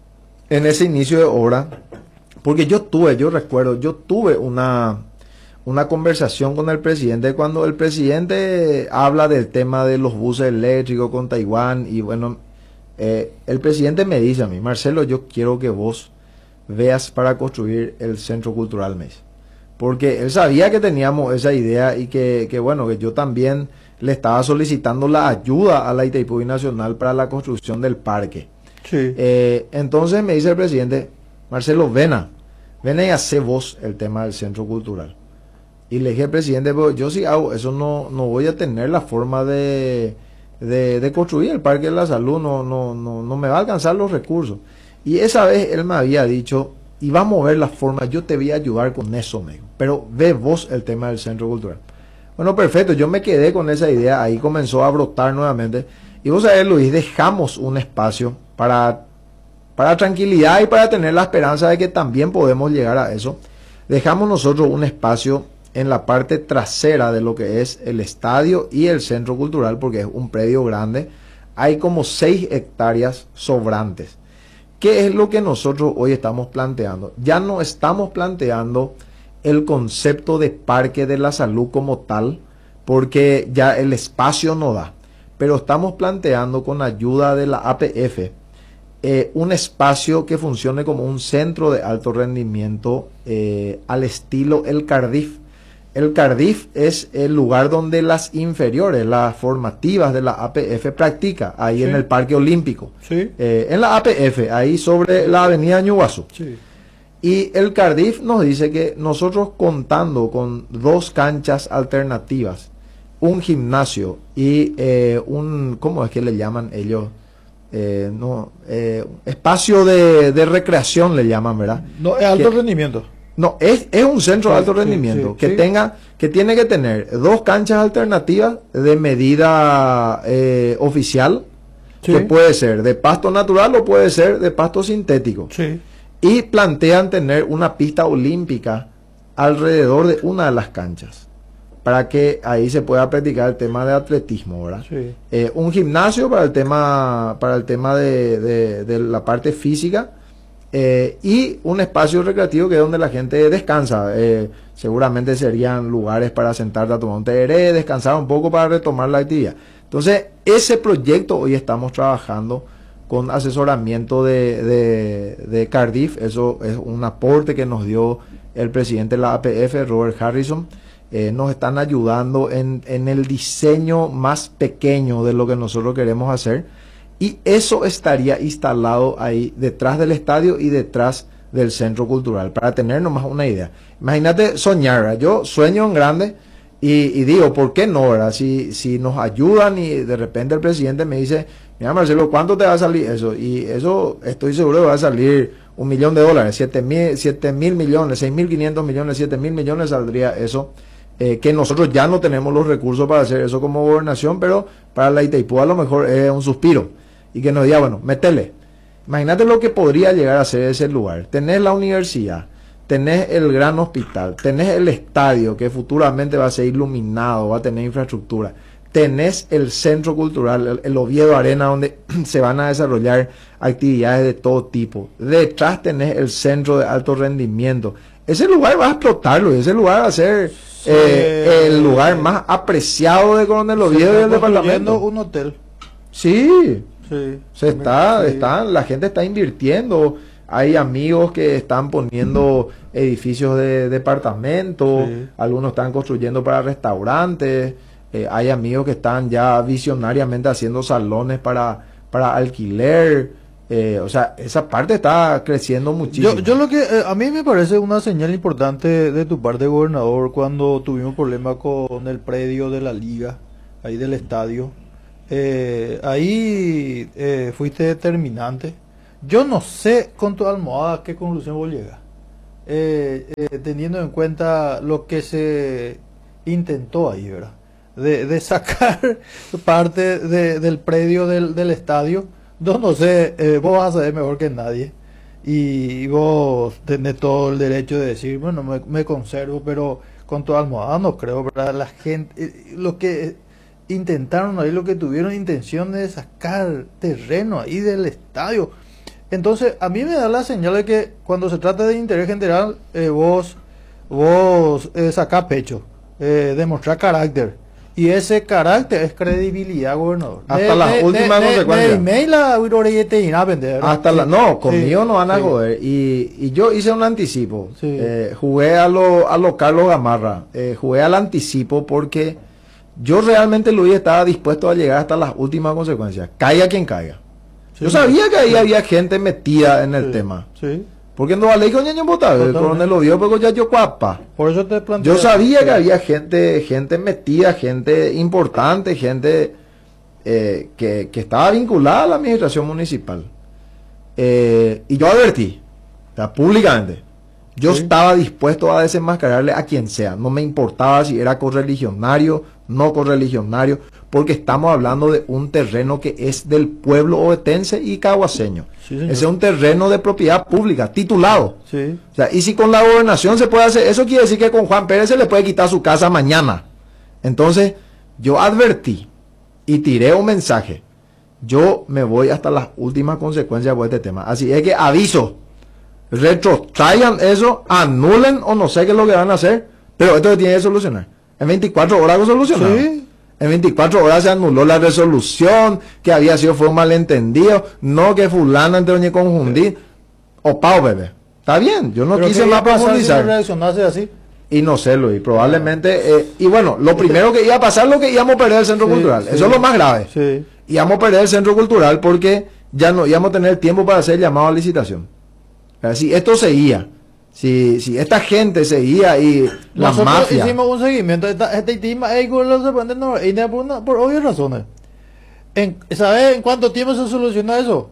en ese inicio de obra, porque yo tuve, yo recuerdo, yo tuve una una conversación con el presidente cuando el presidente habla del tema de los buses eléctricos con Taiwán y bueno, eh, el presidente me dice a mí, Marcelo, yo quiero que vos veas para construir el centro cultural, me dice. Porque él sabía que teníamos esa idea y que, que bueno, que yo también le estaba solicitando la ayuda a la Itaipú Nacional para la construcción del parque. Sí. Eh, entonces me dice el presidente, Marcelo, vena, ven y hace vos el tema del centro cultural. Y le dije al presidente, pero yo si hago eso no, no voy a tener la forma de, de, de construir el Parque de la Salud, no, no, no, no me va a alcanzar los recursos. Y esa vez él me había dicho, y vamos a ver la forma, yo te voy a ayudar con eso, me dijo, pero ve vos el tema del centro cultural. Bueno, perfecto, yo me quedé con esa idea, ahí comenzó a brotar nuevamente. Y vos sabés, Luis, dejamos un espacio para, para tranquilidad y para tener la esperanza de que también podemos llegar a eso. Dejamos nosotros un espacio en la parte trasera de lo que es el estadio y el centro cultural, porque es un predio grande. Hay como seis hectáreas sobrantes. ¿Qué es lo que nosotros hoy estamos planteando? Ya no estamos planteando el concepto de parque de la salud como tal, porque ya el espacio no da, pero estamos planteando con ayuda de la A P F eh, un espacio que funcione como un centro de alto rendimiento eh, al estilo el Cardif. El Cardif es el lugar donde las inferiores, las formativas de la A P F practica, ahí Sí. en el Parque Olímpico. Sí. Eh, en la A P F, ahí sobre la avenida Ñuguazú. Sí. Y el Cardif nos dice que nosotros contando con dos canchas alternativas, un gimnasio y eh, un, ¿cómo es que le llaman ellos? Eh, no, eh, espacio de, de recreación le llaman, ¿verdad? No, es alto Que- rendimiento. No, es, es un centro de Sí, alto sí, rendimiento sí, que sí. tenga, que tiene que tener dos canchas alternativas de medida eh, oficial, Sí. que puede ser de pasto natural o puede ser de pasto sintético. Sí. Y plantean tener una pista olímpica alrededor de una de las canchas, para que ahí se pueda practicar el tema de atletismo, ¿verdad? Sí. Eh, un gimnasio para el tema, para el tema de, de- de la parte física. Eh, y un espacio recreativo que es donde la gente descansa. Eh, seguramente serían lugares para sentarte a tomar un tereré, descansar un poco para retomar la actividad. Entonces, ese proyecto hoy estamos trabajando con asesoramiento de, de, de Cardiff. Eso es un aporte que nos dio el presidente de la A P F, Robert Harrison. Eh, nos están ayudando en, en el diseño más pequeño de lo que nosotros queremos hacer. Y eso estaría instalado ahí detrás del estadio y detrás del centro cultural, para tener nomás una idea. Imagínate soñar, ¿verdad? Yo sueño en grande y, y digo, ¿por qué no, verdad? Si, si nos ayudan y de repente el presidente me dice, mira Marcelo, ¿cuánto te va a salir eso? Y eso estoy seguro que va a salir un millón de dólares, siete mil, siete mil millones, seis mil quinientos millones, siete mil millones saldría eso. Eh, que nosotros ya no tenemos los recursos para hacer eso como gobernación, pero para la Itaipú a lo mejor es un suspiro. Y que nos diga, bueno, métele. Imagínate lo que podría llegar a ser ese lugar. Tenés la universidad, tenés el gran hospital, tenés el estadio que futuramente va a ser iluminado, va a tener infraestructura, tenés el centro cultural, el, el Oviedo Arena, donde se van a desarrollar actividades de todo tipo. Detrás tenés el centro de alto rendimiento. Ese lugar va a explotarlo, ese lugar va a ser eh, el lugar más apreciado de Coronel Oviedo y del departamento. un hotel. Sí, Sí. se está, Sí. están, la gente está invirtiendo. Hay amigos que están poniendo edificios de departamentos, Sí. algunos están construyendo para restaurantes, eh, hay amigos que están ya visionariamente haciendo salones para, para alquiler. Eh, o sea, esa parte está creciendo muchísimo. Yo, yo lo que eh, a mí me parece una señal importante de tu parte, gobernador, cuando tuvimos problemas con el predio de la liga, ahí del estadio, Eh, ahí eh, fuiste determinante. Yo no sé con tu almohada a qué conclusión vos llegas. Eh, eh, teniendo en cuenta lo que se intentó ahí, ¿verdad? De, de sacar parte de, del predio del, del estadio. Yo no sé, eh, vos vas a saber mejor que nadie. Y vos tenés todo el derecho de decir, bueno, me, me conservo, pero con tu almohada no creo, ¿verdad? La gente, eh, lo que intentaron ahí, lo que tuvieron intención de sacar terreno ahí del estadio. Entonces, a mí me da la señal de que cuando se trata de interés general, eh, vos, vos eh, sacás pecho, eh, demostrar carácter. Y ese carácter es credibilidad, gobernador. Hasta de, las de, últimas de, consecuencias. De, de la, vender, Hasta sí, la, no, conmigo sí, no van a sí. joder. Y, y yo hice un anticipo. Sí. Eh, jugué a lo, a lo Carlos Gamarra. Eh, jugué al anticipo porque yo realmente Luis estaba dispuesto a llegar hasta las últimas consecuencias. Caiga quien caiga. Sí, yo sabía que ahí sí. había gente metida en el sí, tema. Sí. Porque no vale con ñaño botar, el coronel lo dio porque ya yo cuapa. Por eso te planteo. Yo sabía que había gente, gente metida, gente importante, gente eh, que, que estaba vinculada a la administración municipal. Eh, y yo advertí, o sea, públicamente, yo sí. estaba dispuesto a desenmascararle a quien sea. No me importaba si era correligionario, no correligionario, porque estamos hablando de un terreno que es del pueblo ovetense y caguaseño. Sí, ese es un terreno de propiedad pública, titulado. Sí. O sea, y si con la gobernación se puede hacer, eso quiere decir que con Juan Pérez se le puede quitar su casa mañana. Entonces, yo advertí y tiré un mensaje. Yo me voy hasta las últimas consecuencias por este tema. Así es que aviso, retrotraigan eso, anulen o no sé qué es lo que van a hacer, pero esto se tiene que solucionar. En veinticuatro horas lo solucionaron. Sí. En veinticuatro horas se anuló la resolución, que había sido fue un malentendido, no que fulano entre confundir. O pao, bebé. Está bien, yo no pero quise más profundizar. Si reaccionase así? Y no sé, Luis, probablemente. Eh, y bueno, lo primero que iba a pasar es lo que íbamos a perder el centro sí, cultural. Sí, eso es lo más grave. Sí. Íbamos a perder el centro cultural porque ya no íbamos a tener tiempo para hacer llamado a licitación. Si esto seguía. Si, si esta gente seguía y la Nosotros mafia. hicimos un seguimiento. Este tema por, por obvias razones. En, ¿Sabes en cuánto tiempo se soluciona eso?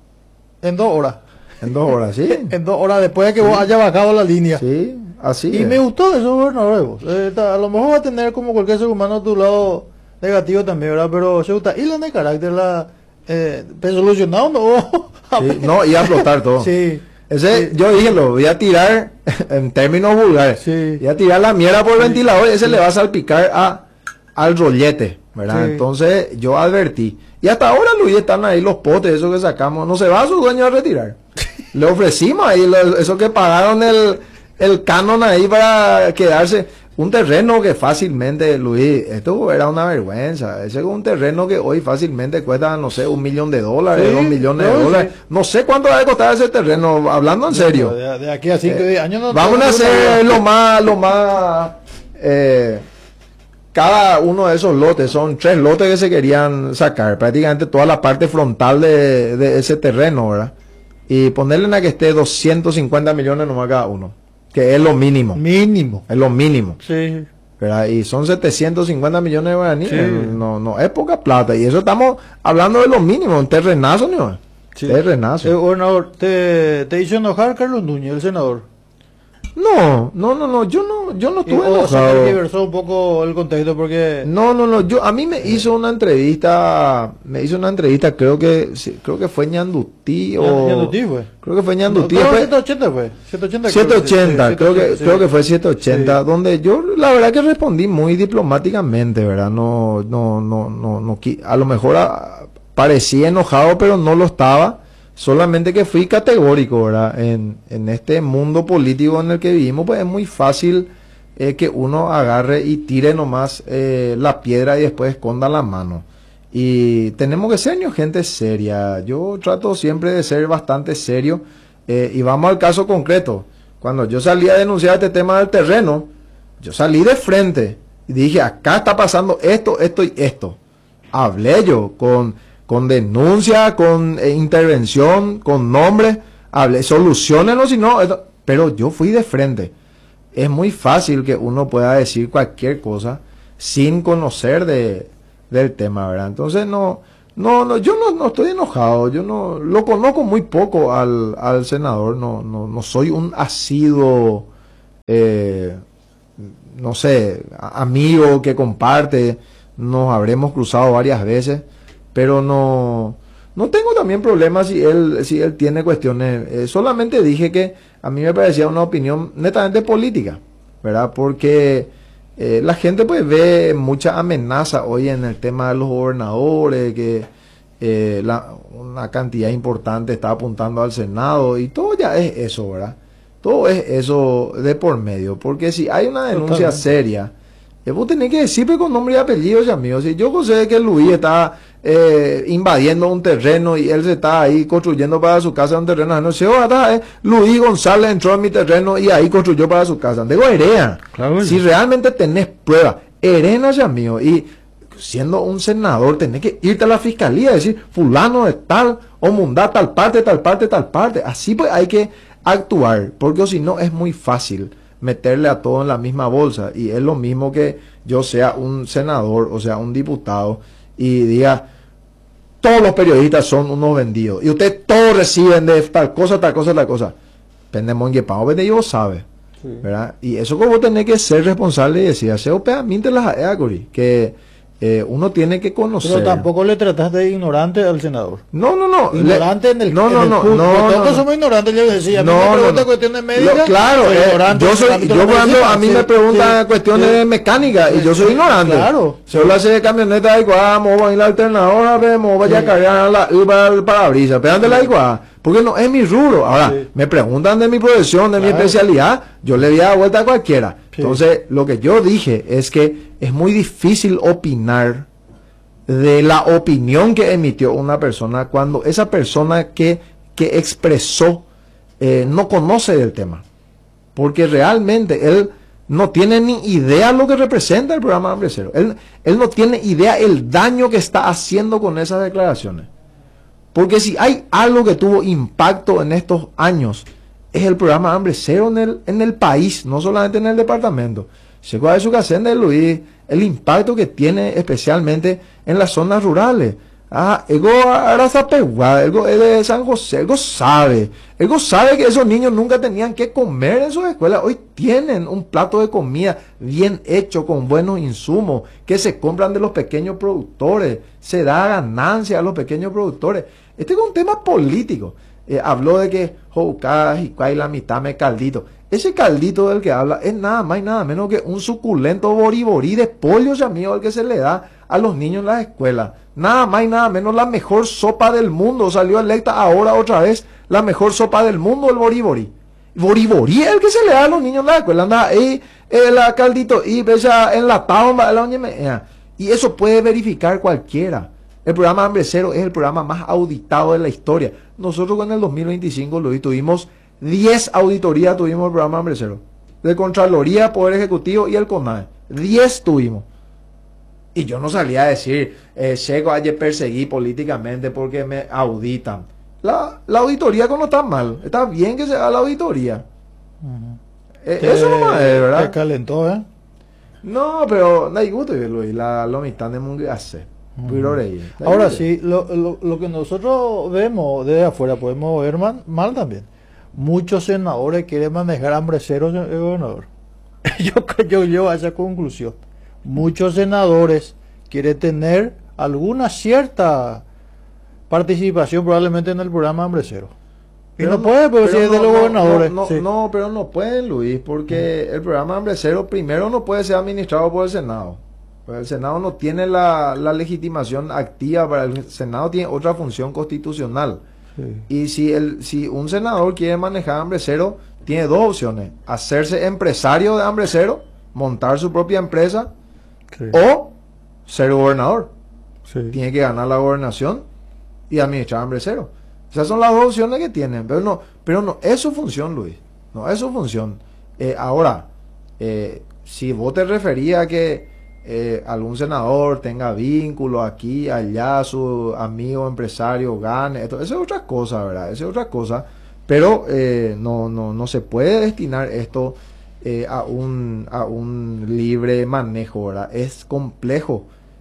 En dos horas. En dos horas, sí. En dos horas después de que sí. vos hayas bajado la línea. Sí, así Y es. me gustó eso, gobernador. Eh, a lo mejor va a tener como cualquier ser humano tu lado negativo también, ¿verdad? Pero se gusta. Y la de carácter, la. Eh, solucionado, no. Sí, no, iba a explotar todo. Sí. Ese, sí. yo dije, lo voy a tirar en términos vulgares. Sí. Voy a tirar la mierda por el sí. ventilador y ese sí. le va a salpicar a, al rollete, ¿verdad? Sí. Entonces, yo advertí. Y hasta ahora, Luis, están ahí los potes, esos que sacamos. No se va a su dueño a retirar. Le ofrecimos ahí, lo, eso que pagaron el, el canon ahí para quedarse. Un terreno que fácilmente, Luis, esto era una vergüenza. Ese es un terreno que hoy fácilmente cuesta, no sé, un millón de dólares, sí, dos millones no, de dólares. Sí. No sé cuánto va a costar ese terreno, hablando en serio. De, de aquí a cinco eh, años no. Vamos a hacer lo más, lo más, eh, cada uno de esos lotes, son tres lotes que se querían sacar, prácticamente toda la parte frontal de, de ese terreno, ¿verdad? Y ponerle en a que esté doscientos cincuenta millones nomás cada uno. Que es lo mínimo. Mínimo. Es lo mínimo. Sí. ¿Verdad? Y son setecientos cincuenta millones de guaraníes. Sí. No, no es poca plata. Y eso estamos hablando de lo mínimo. Un terrenazo, ¿no? Sí. Terrenazo. Eh, gobernador, ¿te, ¿te hizo enojar Carlos Núñez, el senador? No, no, no, no. Yo no, yo no estuve o enojado. Se reversó un poco el contexto porque. No, no, no. Yo, a mí me hizo una entrevista. Me hizo una entrevista, creo que sí, creo que fue Ñandutí o. Ñandutí fue. Creo que fue Ñandutí. No, no, fue, setecientos ochenta fue. setecientos ochenta. setecientos ochenta, creo, que, sí. creo que fue setecientos ochenta, Sí. donde yo la verdad que respondí muy diplomáticamente, ¿verdad? No, no, no, no, no, a lo mejor a, parecía enojado, pero no lo estaba. Solamente que fui categórico, ¿verdad? En, en este mundo político en el que vivimos, pues es muy fácil eh, que uno agarre y tire nomás eh, la piedra y después esconda la mano. Y tenemos que ser gente seria. Yo trato siempre de ser bastante serio. Eh, y vamos al caso concreto. Cuando yo salí a denunciar este tema del terreno, yo salí de frente y dije, acá está pasando esto, esto y esto. Hablé yo con... con denuncia, con eh, intervención, con nombre, hablé, solucionenlo si no, esto, pero yo fui de frente. Es muy fácil que uno pueda decir cualquier cosa sin conocer de, del tema, ¿verdad? Entonces no, no, no yo no, no estoy enojado, yo no lo conozco muy poco al, al senador, no, no, no soy un asiduo, eh, no sé, amigo que comparte, nos habremos cruzado varias veces, pero no, no tengo también problemas si él, si él tiene cuestiones, eh, solamente dije que a mí me parecía una opinión netamente política, ¿verdad? Porque eh, la gente pues ve mucha amenaza hoy en el tema de los gobernadores, que eh, la, una cantidad importante está apuntando al Senado y todo ya es eso, ¿verdad? Todo es eso de por medio, porque si hay una denuncia Totalmente. seria, eh, vos tenés que decir con nombre y apellido, ya mío. Si yo sé que Luis está eh, invadiendo un terreno y él se está ahí construyendo para su casa un terreno, no sé, oh, eh, Luis González entró en mi terreno y ahí construyó para su casa. Digo, herea. Claro, si realmente tenés pruebas, herena, ya mío, y siendo un senador, tenés que irte a la fiscalía y decir, fulano de tal, o mundá tal parte, tal parte, tal parte. Así pues hay que actuar, porque si no es muy fácil meterle a todo en la misma bolsa, y es lo mismo que yo sea un senador, o sea, un diputado, y diga, todos los periodistas son unos vendidos, y ustedes todos reciben de tal cosa, tal cosa, tal cosa. Pendemón que pago, vende yo sabe, sí. ¿Verdad? Y eso como tenés que ser responsable y decir, hace opeamente las agori, que Eh, uno tiene que conocer. Pero tampoco le trataste de ignorante al senador. No, no, no. Ignorante le, en el No, no, en el no. Todos no, no, somos ignorantes, yo decía. A mí no, me preguntan no, no. cuestiones médicas. Lo, claro, eh, yo soy, yo cuando a mí sí, me preguntan sí, cuestiones sí, de mecánica sí, y yo soy ignorante. Claro. Se habla de camioneta de igual, vamos a ir la alternadora, vamos vaya a cargar la para el parabrisas, pégate la igual. Porque no es mi rubro. Ahora, sí. me preguntan de mi profesión, de claro. mi especialidad, yo le voy a dar vuelta a cualquiera. Sí. Entonces, lo que yo dije es que es muy difícil opinar de la opinión que emitió una persona cuando esa persona que, que expresó eh, no conoce del tema, porque realmente él no tiene ni idea lo que representa el programa Hambre Cero. Él, él no tiene idea el daño que está haciendo con esas declaraciones, porque si hay algo que tuvo impacto en estos años es el programa Hambre Cero en el, en el país, no solamente en el departamento. Se de su casa de Luis, el impacto que tiene especialmente en las zonas rurales. Ah, ego Arazapegua, ego es de San José, ego sabe, ego sabe que esos niños nunca tenían que comer en sus escuelas, hoy tienen un plato de comida bien hecho, con buenos insumos, que se compran de los pequeños productores, se da ganancia a los pequeños productores. Este es un tema político. Eh, habló de que Joucas y Cuay la mitad me caldito. Ese caldito del que habla es nada más y nada menos que un suculento boriborí de pollo, ya mío, el que se le da a los niños en las escuelas. Nada más y nada menos la mejor sopa del mundo. Salió electa ahora otra vez la mejor sopa del mundo, el boriborí. Boriborí es el que se le da a los niños en la escuela. Anda ahí, el caldito y besa enlatado, y eso puede verificar cualquiera. El programa Hambre Cero es el programa más auditado de la historia. Nosotros en el dos mil veinticinco lo tuvimos diez auditorías, tuvimos el programa Hambre Cero. De Contraloría, Poder Ejecutivo y el CONAE. diez tuvimos. Y yo no salía a decir, eh, llego a perseguir políticamente porque me auditan. La, la auditoría no está mal. Está bien que se haga la auditoría. Uh-huh. eh, eso no es, ¿verdad? Te calentó, ¿eh? No, pero no hay gusto verlo. La lo mitad de mundo hace. Uh-huh. Ahora sí, lo, lo, lo que nosotros vemos desde afuera podemos ver mal, mal también. Muchos senadores quieren manejar Hambre Cero, el gobernador. yo yo llevo a esa conclusión. Muchos senadores quieren tener alguna cierta participación probablemente en el programa Hambre Cero. Y pero no, no puede, porque si es de los no, gobernadores. No, no, sí. no, pero no pueden, Luis, porque uh-huh. el programa Hambre Cero primero no puede ser administrado por el Senado. Pues el Senado no tiene la, la legitimación activa. Para el Senado tiene otra función constitucional. Sí. Y si el si un senador quiere manejar Hambre Cero, tiene dos opciones: hacerse empresario de Hambre Cero, montar su propia empresa, sí. o ser gobernador. Sí. Tiene que ganar la gobernación y administrar Hambre Cero. Esas son las dos opciones que tienen. Pero no, pero no es su función, Luis. No es su función. Eh, ahora, eh, si vos te referías a que Eh, algún senador tenga vínculo aquí, allá, su amigo empresario gane, esto, eso es otra cosa, ¿verdad? Eso es otra cosa, pero eh, no, no, no se puede destinar esto eh, a un a un libre manejo, ¿verdad? Es complejo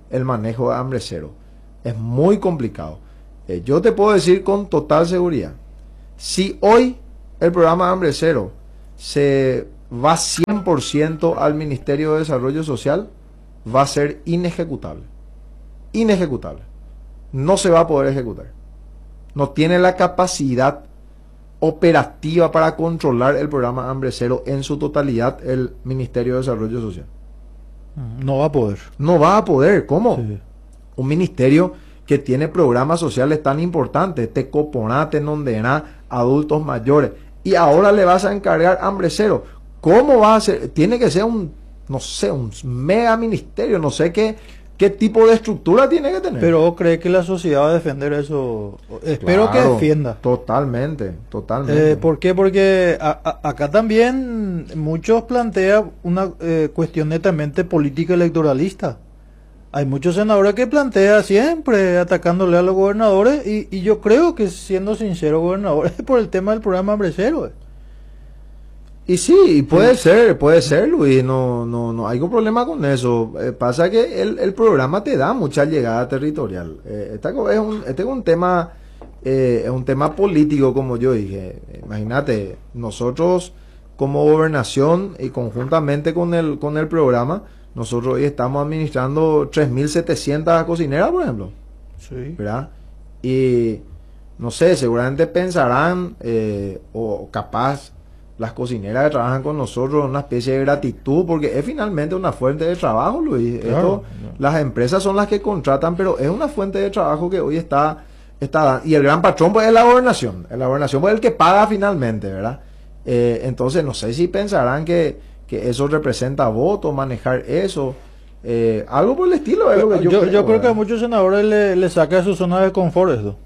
el manejo de hambre cero. Es muy complicado. Eh, yo te puedo decir con total seguridad, si hoy el programa Hambre Cero se va cien por ciento al Ministerio de Desarrollo Social, va a ser inejecutable. Inejecutable. No se va a poder ejecutar. No tiene la capacidad operativa para controlar el programa Hambre Cero en su totalidad el Ministerio de Desarrollo Social. No va a poder. No va a poder. ¿Cómo? Sí. Un ministerio que tiene programas sociales tan importantes, Tecoponá, Tenondená, adultos mayores, y ahora le vas a encargar Hambre Cero. ¿Cómo va a ser? Tiene que ser un, no sé, un mega ministerio, no sé qué, qué tipo de estructura tiene que tener. Pero cree que la sociedad va a defender eso. Espero Claro, que defienda. Totalmente, totalmente. Eh, ¿Por qué? Porque a- a- acá también muchos plantean una eh, cuestión netamente política electoralista. Hay muchos senadores que plantean siempre atacándole a los gobernadores y, y yo creo que, siendo sincero, gobernadores, por el tema del programa Hambre Cero. eh. Y sí, y puede ser, puede ser, Luis, no, no, no hay ningún problema con eso. Eh, pasa que el, el programa te da mucha llegada territorial. Eh, esta co- es un, este es un tema, eh, es un tema político, como yo dije. Imagínate, nosotros como gobernación y conjuntamente con el, con el programa, nosotros hoy estamos administrando tres mil setecientas cocineras, por ejemplo. Sí. ¿Verdad? Y no sé, seguramente pensarán, eh, o capaz las cocineras que trabajan con nosotros, una especie de gratitud, porque es finalmente una fuente de trabajo, Luis. Claro, Esto, claro. las empresas son las que contratan, pero es una fuente de trabajo que hoy está, está y el gran patrón pues es la gobernación. La gobernación pues es el que paga finalmente, ¿verdad? Eh, entonces no sé si pensarán que, que eso representa voto, manejar eso. Eh, algo por el estilo es lo que yo, Yo, yo creo que a ¿verdad? muchos senadores le, le saca de su zona de confort esto.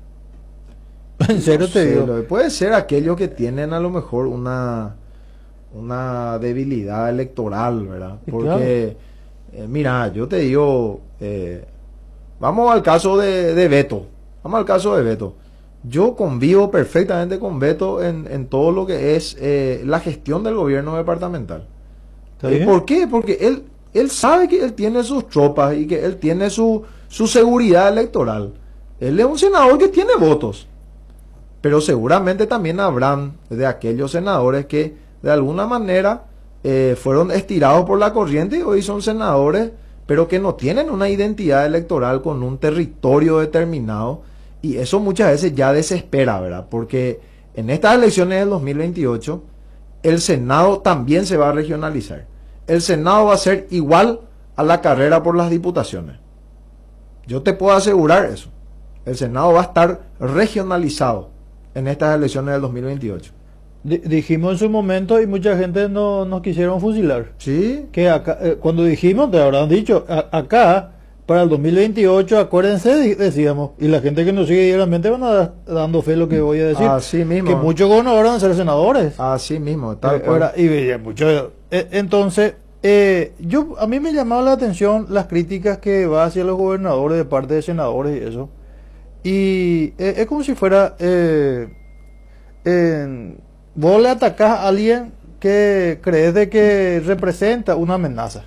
En serio No te sé, digo. lo- puede ser aquellos que tienen a lo mejor una una debilidad electoral, ¿verdad? Sí, Porque, eh, mira, yo te digo, eh, vamos al caso de, de Beto, vamos al caso de Beto. Yo convivo perfectamente con Beto en, en todo lo que es eh, la gestión del gobierno departamental. ¿Está Eh, bien? ¿Por qué? Porque él, él sabe que él tiene sus tropas y que él tiene su, su seguridad electoral. Él es un senador que tiene votos. Pero seguramente también habrán de aquellos senadores que de alguna manera eh, fueron estirados por la corriente y hoy son senadores, pero que no tienen una identidad electoral con un territorio determinado. Y eso muchas veces ya desespera, ¿verdad? Porque en estas elecciones del dos mil veintiocho, el Senado también se va a regionalizar. El Senado va a ser igual a la carrera por las diputaciones. Yo te puedo asegurar eso. El Senado va a estar regionalizado en estas elecciones del dos mil veintiocho. Di- dijimos en su momento y mucha gente no nos quisieron fusilar. ¿Sí? Que acá, eh, cuando dijimos, te habrán dicho, a- acá, para el dos mil veintiocho, acuérdense, di- decíamos, y la gente que nos sigue diariamente van a dar dando fe lo que voy a decir. Así mismo. Que muchos gobernadores van a ser senadores. Así mismo, tal Eh, cual. ahora, y veía mucho- eh, entonces, eh, yo a mí me llamaba la atención las críticas que va hacia los gobernadores de parte de senadores y eso. Y eh, es como si fuera, eh, en- vos le atacás a alguien que crees de que representa una amenaza.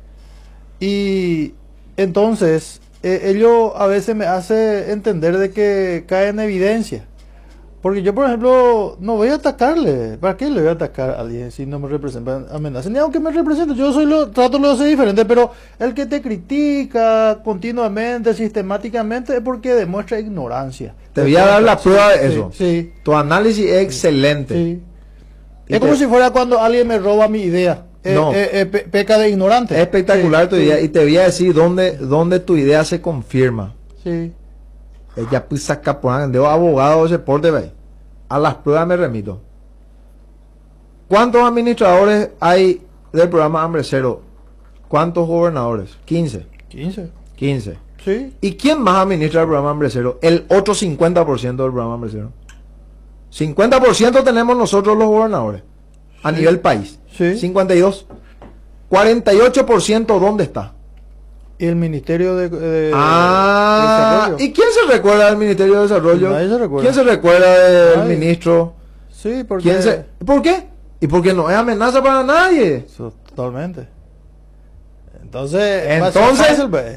Y entonces, eh, ello a veces me hace entender de que cae en evidencia. Porque yo, por ejemplo, no voy a atacarle. ¿Para qué le voy a atacar a alguien si no me representa amenaza? Ni aunque me represente, yo soy lo, trato lo de ser diferente, pero el que te critica continuamente, sistemáticamente, es porque demuestra ignorancia. Te voy a dar la prueba de Sí, eso. Sí, Tu análisis es excelente. sí. Y Es te- como si fuera cuando alguien me roba mi idea. Eh, No. eh, eh, pe- peca de ignorante. Es espectacular Sí, tu sí, idea. Y te voy a decir dónde, dónde tu idea se confirma. Sí. Ella pues saca por de abogado ese porte, ve. A las pruebas me remito. ¿Cuántos administradores hay del programa Hambre Cero? ¿Cuántos gobernadores? quince. quince. quince. Sí. ¿Y quién más administra el programa Hambre Cero? El otro cincuenta por ciento del programa Hambre Cero. cincuenta por ciento tenemos nosotros los gobernadores a Sí. nivel país. Sí. cincuenta y dos. cuarenta y ocho por ciento ¿dónde está? Y el Ministerio de, de- Ah, de Desarrollo. ¿y quién se recuerda del Ministerio de Desarrollo? Nadie se recuerda. ¿Quién se recuerda del Nadie. ministro? Sí, porque... ¿Quién se... ¿Por qué? Y porque no es amenaza para nadie. Eso, totalmente. Entonces, Entonces- va a ser fácil, pues.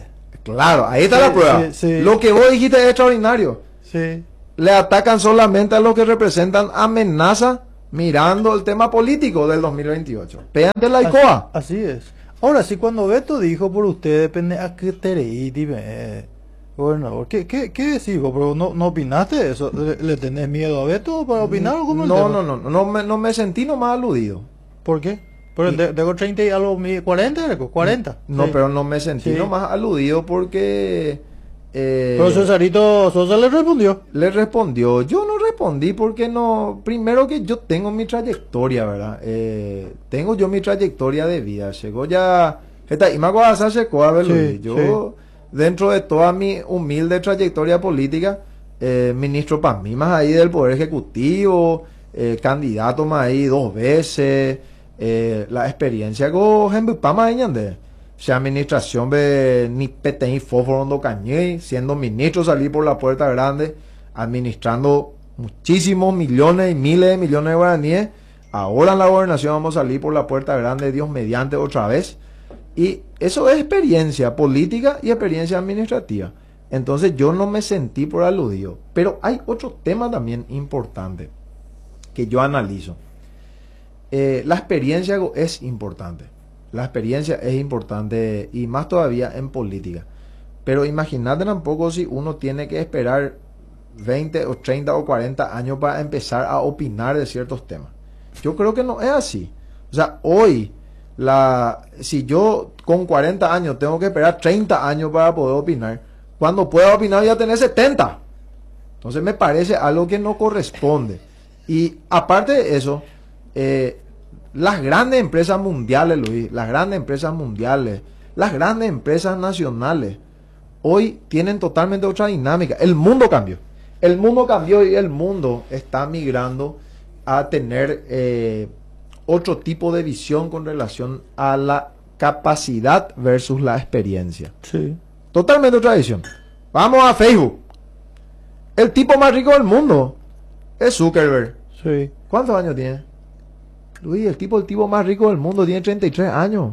Claro, ahí está Sí, la prueba. sí, sí. Lo que vos dijiste es extraordinario. Sí. Le atacan solamente a los que representan amenaza mirando el tema político del dos mil veintiocho. Péate la Así, ICOA. así es. Ahora sí, cuando Beto dijo por usted, depende a qué teréis, dime, eh, gobernador, ¿qué, qué, qué decís vos? ¿Pero no, no opinaste eso? ¿Le, le tenés miedo a Beto para opinar o cómo es el No, tema? no, no, no, no me, no me sentí nomás aludido. ¿Por qué? Pero Y- de- tengo treinta y algo, mi- cuarenta, Reco, cuarenta. No, Sí. pero no me sentí Sí. nomás aludido porque eh, Pero Cesarito Sosa le respondió. le respondió. Yo no respondí porque no. Primero que yo tengo mi trayectoria, ¿verdad? Eh, tengo yo mi trayectoria de vida. Llegó ya. Esta, y me acuerdo de hacer llegó a ver, Sí, Luis. Yo, dentro de toda mi humilde trayectoria política, eh, ministro para mí más ahí del Poder Ejecutivo, eh, candidato más ahí dos veces, eh, la experiencia con Henry Pama de sea administración de ni pete ni fósforo cañé, siendo ministro salí por la puerta grande, administrando muchísimos millones y miles de millones de guaraníes. Ahora en la gobernación vamos a salir por la puerta grande, Dios mediante otra vez. Y eso es experiencia política y experiencia administrativa. Entonces yo no me sentí por aludido. Pero hay otro tema también importante que yo analizo. Eh, la experiencia es importante. La experiencia es importante y más todavía en política. Pero imagínate tampoco si uno tiene que esperar veinte o treinta o cuarenta años para empezar a opinar de ciertos temas. Yo creo que no es así. O sea, hoy, la, si yo con cuarenta años tengo que esperar treinta años para poder opinar, cuando pueda opinar ya tener setenta. Entonces me parece algo que no corresponde. Y aparte de eso, eh, las grandes empresas mundiales, Luis, las grandes empresas mundiales, las grandes empresas nacionales, hoy tienen totalmente otra dinámica. El mundo cambió. El mundo cambió y el mundo está migrando a tener eh, otro tipo de visión con relación a la capacidad versus la experiencia. Sí. Totalmente otra visión. Vamos a Facebook. El tipo más rico del mundo es Zuckerberg. Sí. ¿Cuántos años tiene? Luis, el tipo, el tipo más rico del mundo tiene treinta y tres años.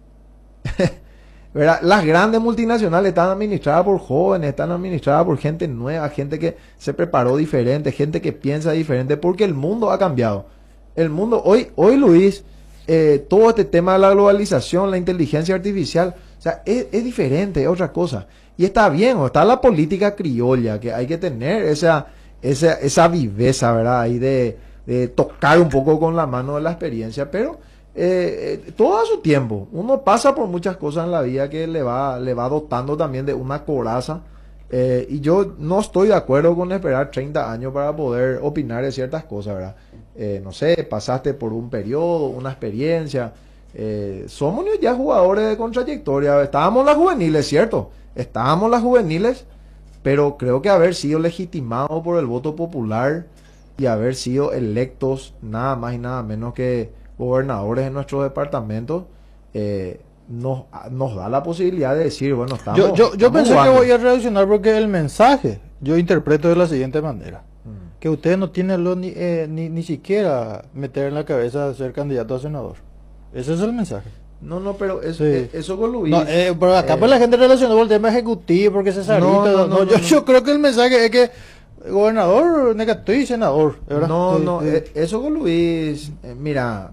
¿Verdad? Las grandes multinacionales están administradas por jóvenes, están administradas por gente nueva, gente que se preparó diferente, gente que piensa diferente, porque el mundo ha cambiado. El mundo, hoy, hoy Luis, eh, todo este tema de la globalización, la inteligencia artificial, o sea, es, es diferente, es otra cosa. Y está bien, o está la política criolla, que hay que tener esa, esa, esa viveza, ¿verdad? Ahí de, de tocar un poco con la mano de la experiencia, pero eh, eh, todo a su tiempo. Uno pasa por muchas cosas en la vida que le va, le va dotando también de una coraza. Eh, y yo no estoy de acuerdo con esperar treinta años para poder opinar de ciertas cosas, ¿verdad? Eh, no sé, pasaste por un periodo, una experiencia. Eh, somos ya jugadores con trayectoria. Estábamos las juveniles, ¿cierto? Estábamos las juveniles, pero creo que haber sido legitimados por el voto popular y haber sido electos nada más y nada menos que gobernadores en nuestros departamentos, eh, nos, nos da la posibilidad de decir, bueno, estamos Yo, yo, yo estamos pensé jugando. que voy a reaccionar porque el mensaje yo interpreto de la siguiente manera. Mm. Que ustedes no tienen lo ni, eh, ni, ni siquiera meter en la cabeza de ser candidato a senador. Ese es el mensaje. No, no, pero eso, Sí. eh, eso con Luis. No, eh, pero acá eh, pues la gente relacionó con el tema ejecutivo porque Cesarito. No, no, No, no, yo, no, yo no. creo que el mensaje es que gobernador, negato y senador. ¿Verdad? No, Sí, no, sí. eh, eso con Luis, eh, mira,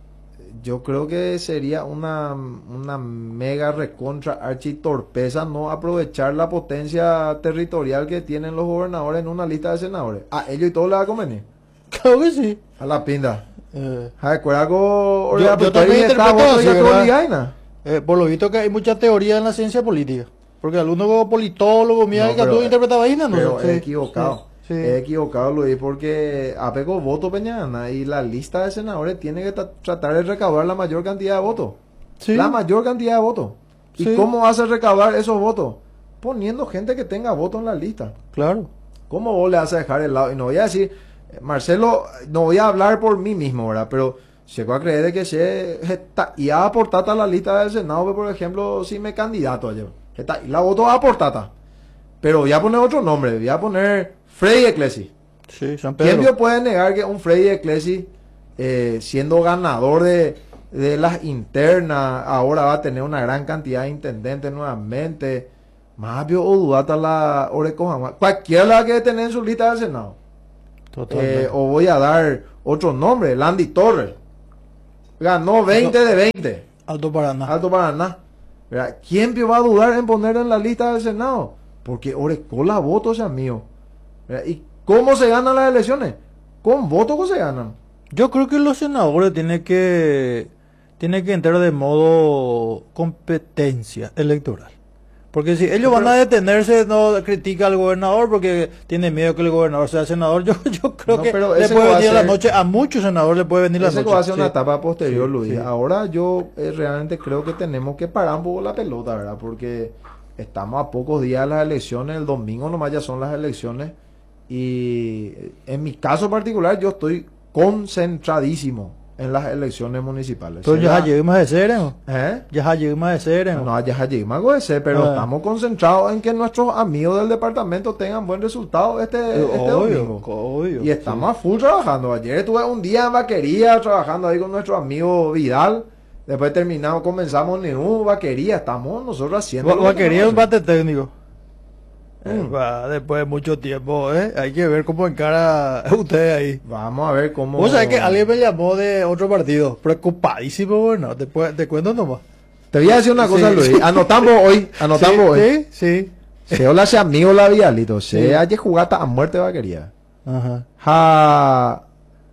yo creo que sería una, una mega recontra architorpeza no aprovechar la potencia territorial que tienen los gobernadores en una lista de senadores. A ellos y todo les va a convenir. Claro que sí. A la pinta. Eh, ¿Recuerda algo? Yo- yo también interpreto así, ¿verdad? eh, por lo visto que hay mucha teoría en la ciencia política. Porque algunos politólogos, mira, No, que tú pero- interpretabas ahí, ¿no? Pero Sí, he equivocado. sí, sí. He equivocado, Luis, porque apego voto Peñana y la lista de senadores tiene que tra- tratar de recaudar la mayor cantidad de votos. Sí. La mayor cantidad de votos. ¿Y Sí. cómo hace recaudar esos votos? Poniendo gente que tenga votos en la lista. Claro. ¿Cómo vos le vas a dejar el lado? Y no voy a decir, eh, Marcelo, no voy a hablar por mí mismo, ¿verdad? Pero llego a creer de que se está y a aportar a la lista del Senado, por ejemplo, si me candidato ayer. Está, y la voto a aportar. Pero voy a poner otro nombre, voy a poner Freddy Ecclesi. Sí, San ¿Quién Pedro. me puede negar que un Freddy Ecclesi, eh, siendo ganador de, de las internas, ahora va a tener una gran cantidad de intendentes nuevamente? Mapio o Dudata la Orecoja. Cualquiera la que tener en su lista del Senado. Eh, o voy a dar otro nombre, Landy Torres. Ganó veinte de veinte. Alto Paraná. Alto Paraná. ¿Verdad? ¿Quién va a dudar en poner en la lista del Senado? Porque Orecola votos es mío. ¿Verdad? ¿Y cómo se ganan las elecciones? Con votos que se ganan. Yo creo que los senadores tienen que tienen que entrar de modo competencia electoral. Porque si ellos van a detenerse, no critica al gobernador porque tiene miedo que el gobernador sea senador. Yo, yo creo No, que pero le ese puede va a venir la ser- noche, a muchos senadores le puede venir la Ese noche. que va a ser una Sí. etapa posterior, Sí, Luis. sí. Ahora yo eh, realmente creo que tenemos que parar un poco la pelota, ¿verdad? Porque estamos a pocos días de las elecciones. El domingo nomás ya son las elecciones. Y en mi caso particular, yo estoy concentradísimo en las elecciones municipales. Pero ya Será- lleguemos de ser, ¿Eh? ya lleguemos de ser. No, ya allí me hago ese, pero Ah. estamos concentrados en que nuestros amigos del departamento tengan buen resultado este, este domingo. obvio. Y estamos a full trabajando. Ayer estuve un día en vaquería trabajando ahí con nuestro amigo Vidal. Después terminamos, comenzamos Neú, vaquería. Estamos nosotros haciendo. Va, lo que va quería un tenemos que bate técnico. Eh, Mm. va, después de mucho tiempo, ¿eh? Hay que ver cómo encara usted ahí. hacer. Vamos a ver cómo. Vos sabés que alguien me llamó de otro partido, preocupadísimo, bueno, te, pu- te cuento nomás. Te voy a decir una cosa, Sí. Luis. Anotamos hoy. Anotamos sí, hoy. Sí, sí. Se hola se amigo la Vidalito. Se Sí. hay que jugar hasta a muerte de vaquería. Ajá. Ja.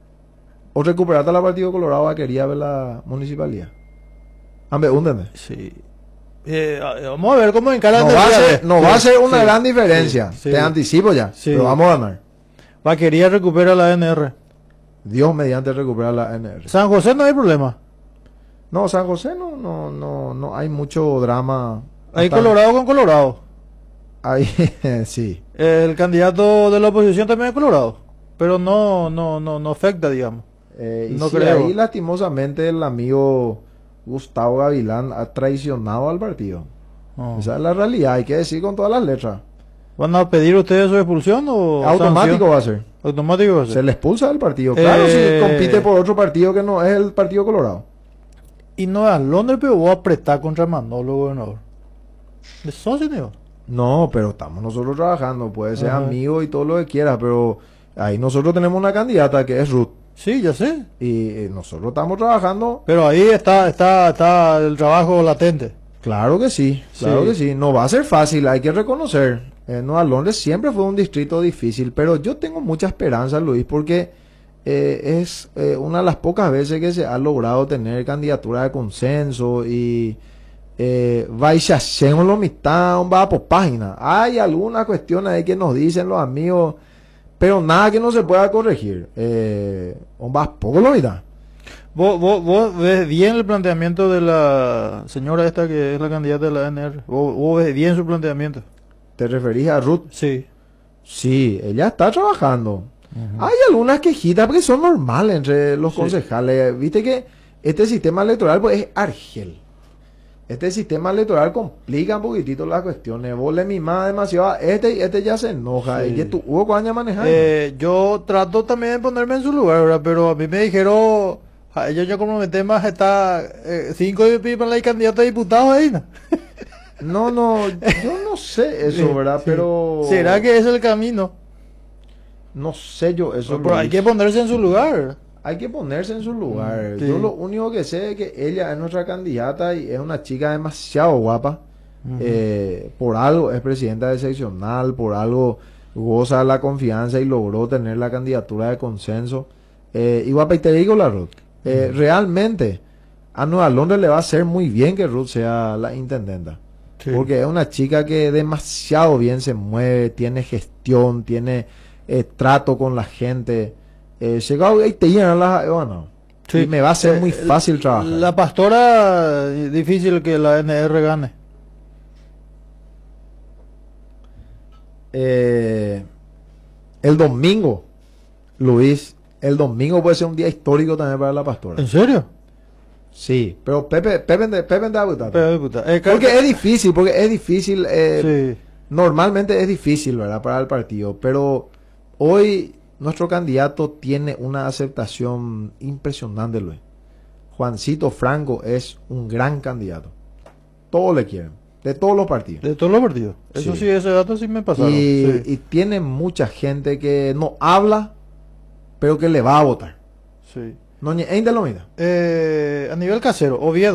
O recuperarte la partido Colorado vaquería de la municipalidad. Ambe, húndeme. Sí. Eh, a- vamos a ver cómo encara No el va a día ser, de- no sí, va a ser una sí, gran diferencia. sí, sí. Te anticipo ya. Sí. Pero vamos a ganar. Vaquería recupera la N R. Dios mediante recuperar la N R. San José no hay problema. No, San José no, no, no, no hay mucho drama. Hay Hasta- Colorado con Colorado. Ahí, sí. El candidato de la oposición también es Colorado. Pero no, no, no, no afecta, digamos. Eh, y No sí, creo. ahí lastimosamente el amigo Gustavo Gavilán ha traicionado al partido. No. Esa es la realidad, hay que decir con todas las letras. ¿Van a pedir ustedes su expulsión o Automático sanción? va a ser. Automático va a ser. Se le expulsa del partido. Claro, Eh, si compite por otro partido que no es el partido Colorado. Y no es Londres, pero voy a apretar contra Manolo, gobernador. Eso sí, digo. No, pero estamos nosotros trabajando. Puede ser Ajá. amigo y todo lo que quiera, pero ahí nosotros tenemos una candidata que es Ruth. Sí, ya sé. Y eh, nosotros estamos trabajando. Pero ahí está, está, está el trabajo latente. Claro que sí, claro Sí. que sí. No va a ser fácil, hay que reconocer. Eh, Nueva Londres siempre fue un distrito difícil, pero yo tengo mucha esperanza, Luis, porque eh, es eh, una de las pocas veces que se ha logrado tener candidatura de consenso y eh, vais a hacer la mitad, va por página. Hay algunas cuestiones ahí que nos dicen los amigos, pero nada que no se pueda corregir. Eh, vas poco lo mitad. ¿Vos, vos, vos ves bien el planteamiento de la señora esta que es la candidata de la N R? ¿Vos, vos ves bien su planteamiento? ¿Te referís a Ruth? Sí. Sí, ella está trabajando. Hay algunas quejitas porque son normales entre los Sí. concejales. Viste que este sistema electoral pues, es argel. Este sistema electoral complica un poquitito las cuestiones. Vos le mimás demasiado a este y este ya se enoja. Sí. Y que tú hubo cuando manejar. Eh, yo trato también de ponerme en su lugar, ¿verdad? Pero a mí me dijeron, a ellos ya como me temas está eh, cinco y para la candidata a diputados ahí, ¿no? No, no, yo no sé eso, Sí, ¿verdad? sí. Pero. ¿Será que es el camino? No sé yo eso. Pero hay Luis. que ponerse en su lugar, ¿verdad? Hay que ponerse en su lugar. Sí. Yo lo único que sé es que ella es nuestra candidata y es una chica demasiado guapa. Ujú. Eh, por algo es presidenta de seccional, por algo goza la confianza y logró tener la candidatura de consenso. Eh, y guapa, y te digo la Ruth, eh, realmente a Nueva Londres le va a hacer muy bien que Ruth sea la intendenta. Sí. Porque es una chica que demasiado bien se mueve, tiene gestión, tiene eh, trato con la gente. Eh, llegado y te llenan las eh, bueno, Sí. y me va a ser Eh, muy fácil trabajar. La pastora, eh, difícil que la N R gane. Eh, el domingo, Luis, el domingo puede ser un día histórico también para la pastora. ¿En serio? Sí, pero Pepe, Pepe, de, Pepe de Aguilar. Pero, diputada, eh, Porque es difícil, porque es difícil, eh, sí. normalmente es difícil, ¿verdad? Para el partido, pero hoy nuestro candidato tiene una aceptación impresionante, Luis. Juancito Franco es un gran candidato. Todos le quieren. de todos los partidos. De todos los partidos. Eso Sí. sí, ese dato sí me pasaron. Y, Sí. y tiene mucha gente que no habla, pero que le va a votar. Sí. No, ni- ainda lo mira. Eh, a nivel casero, Oviedo.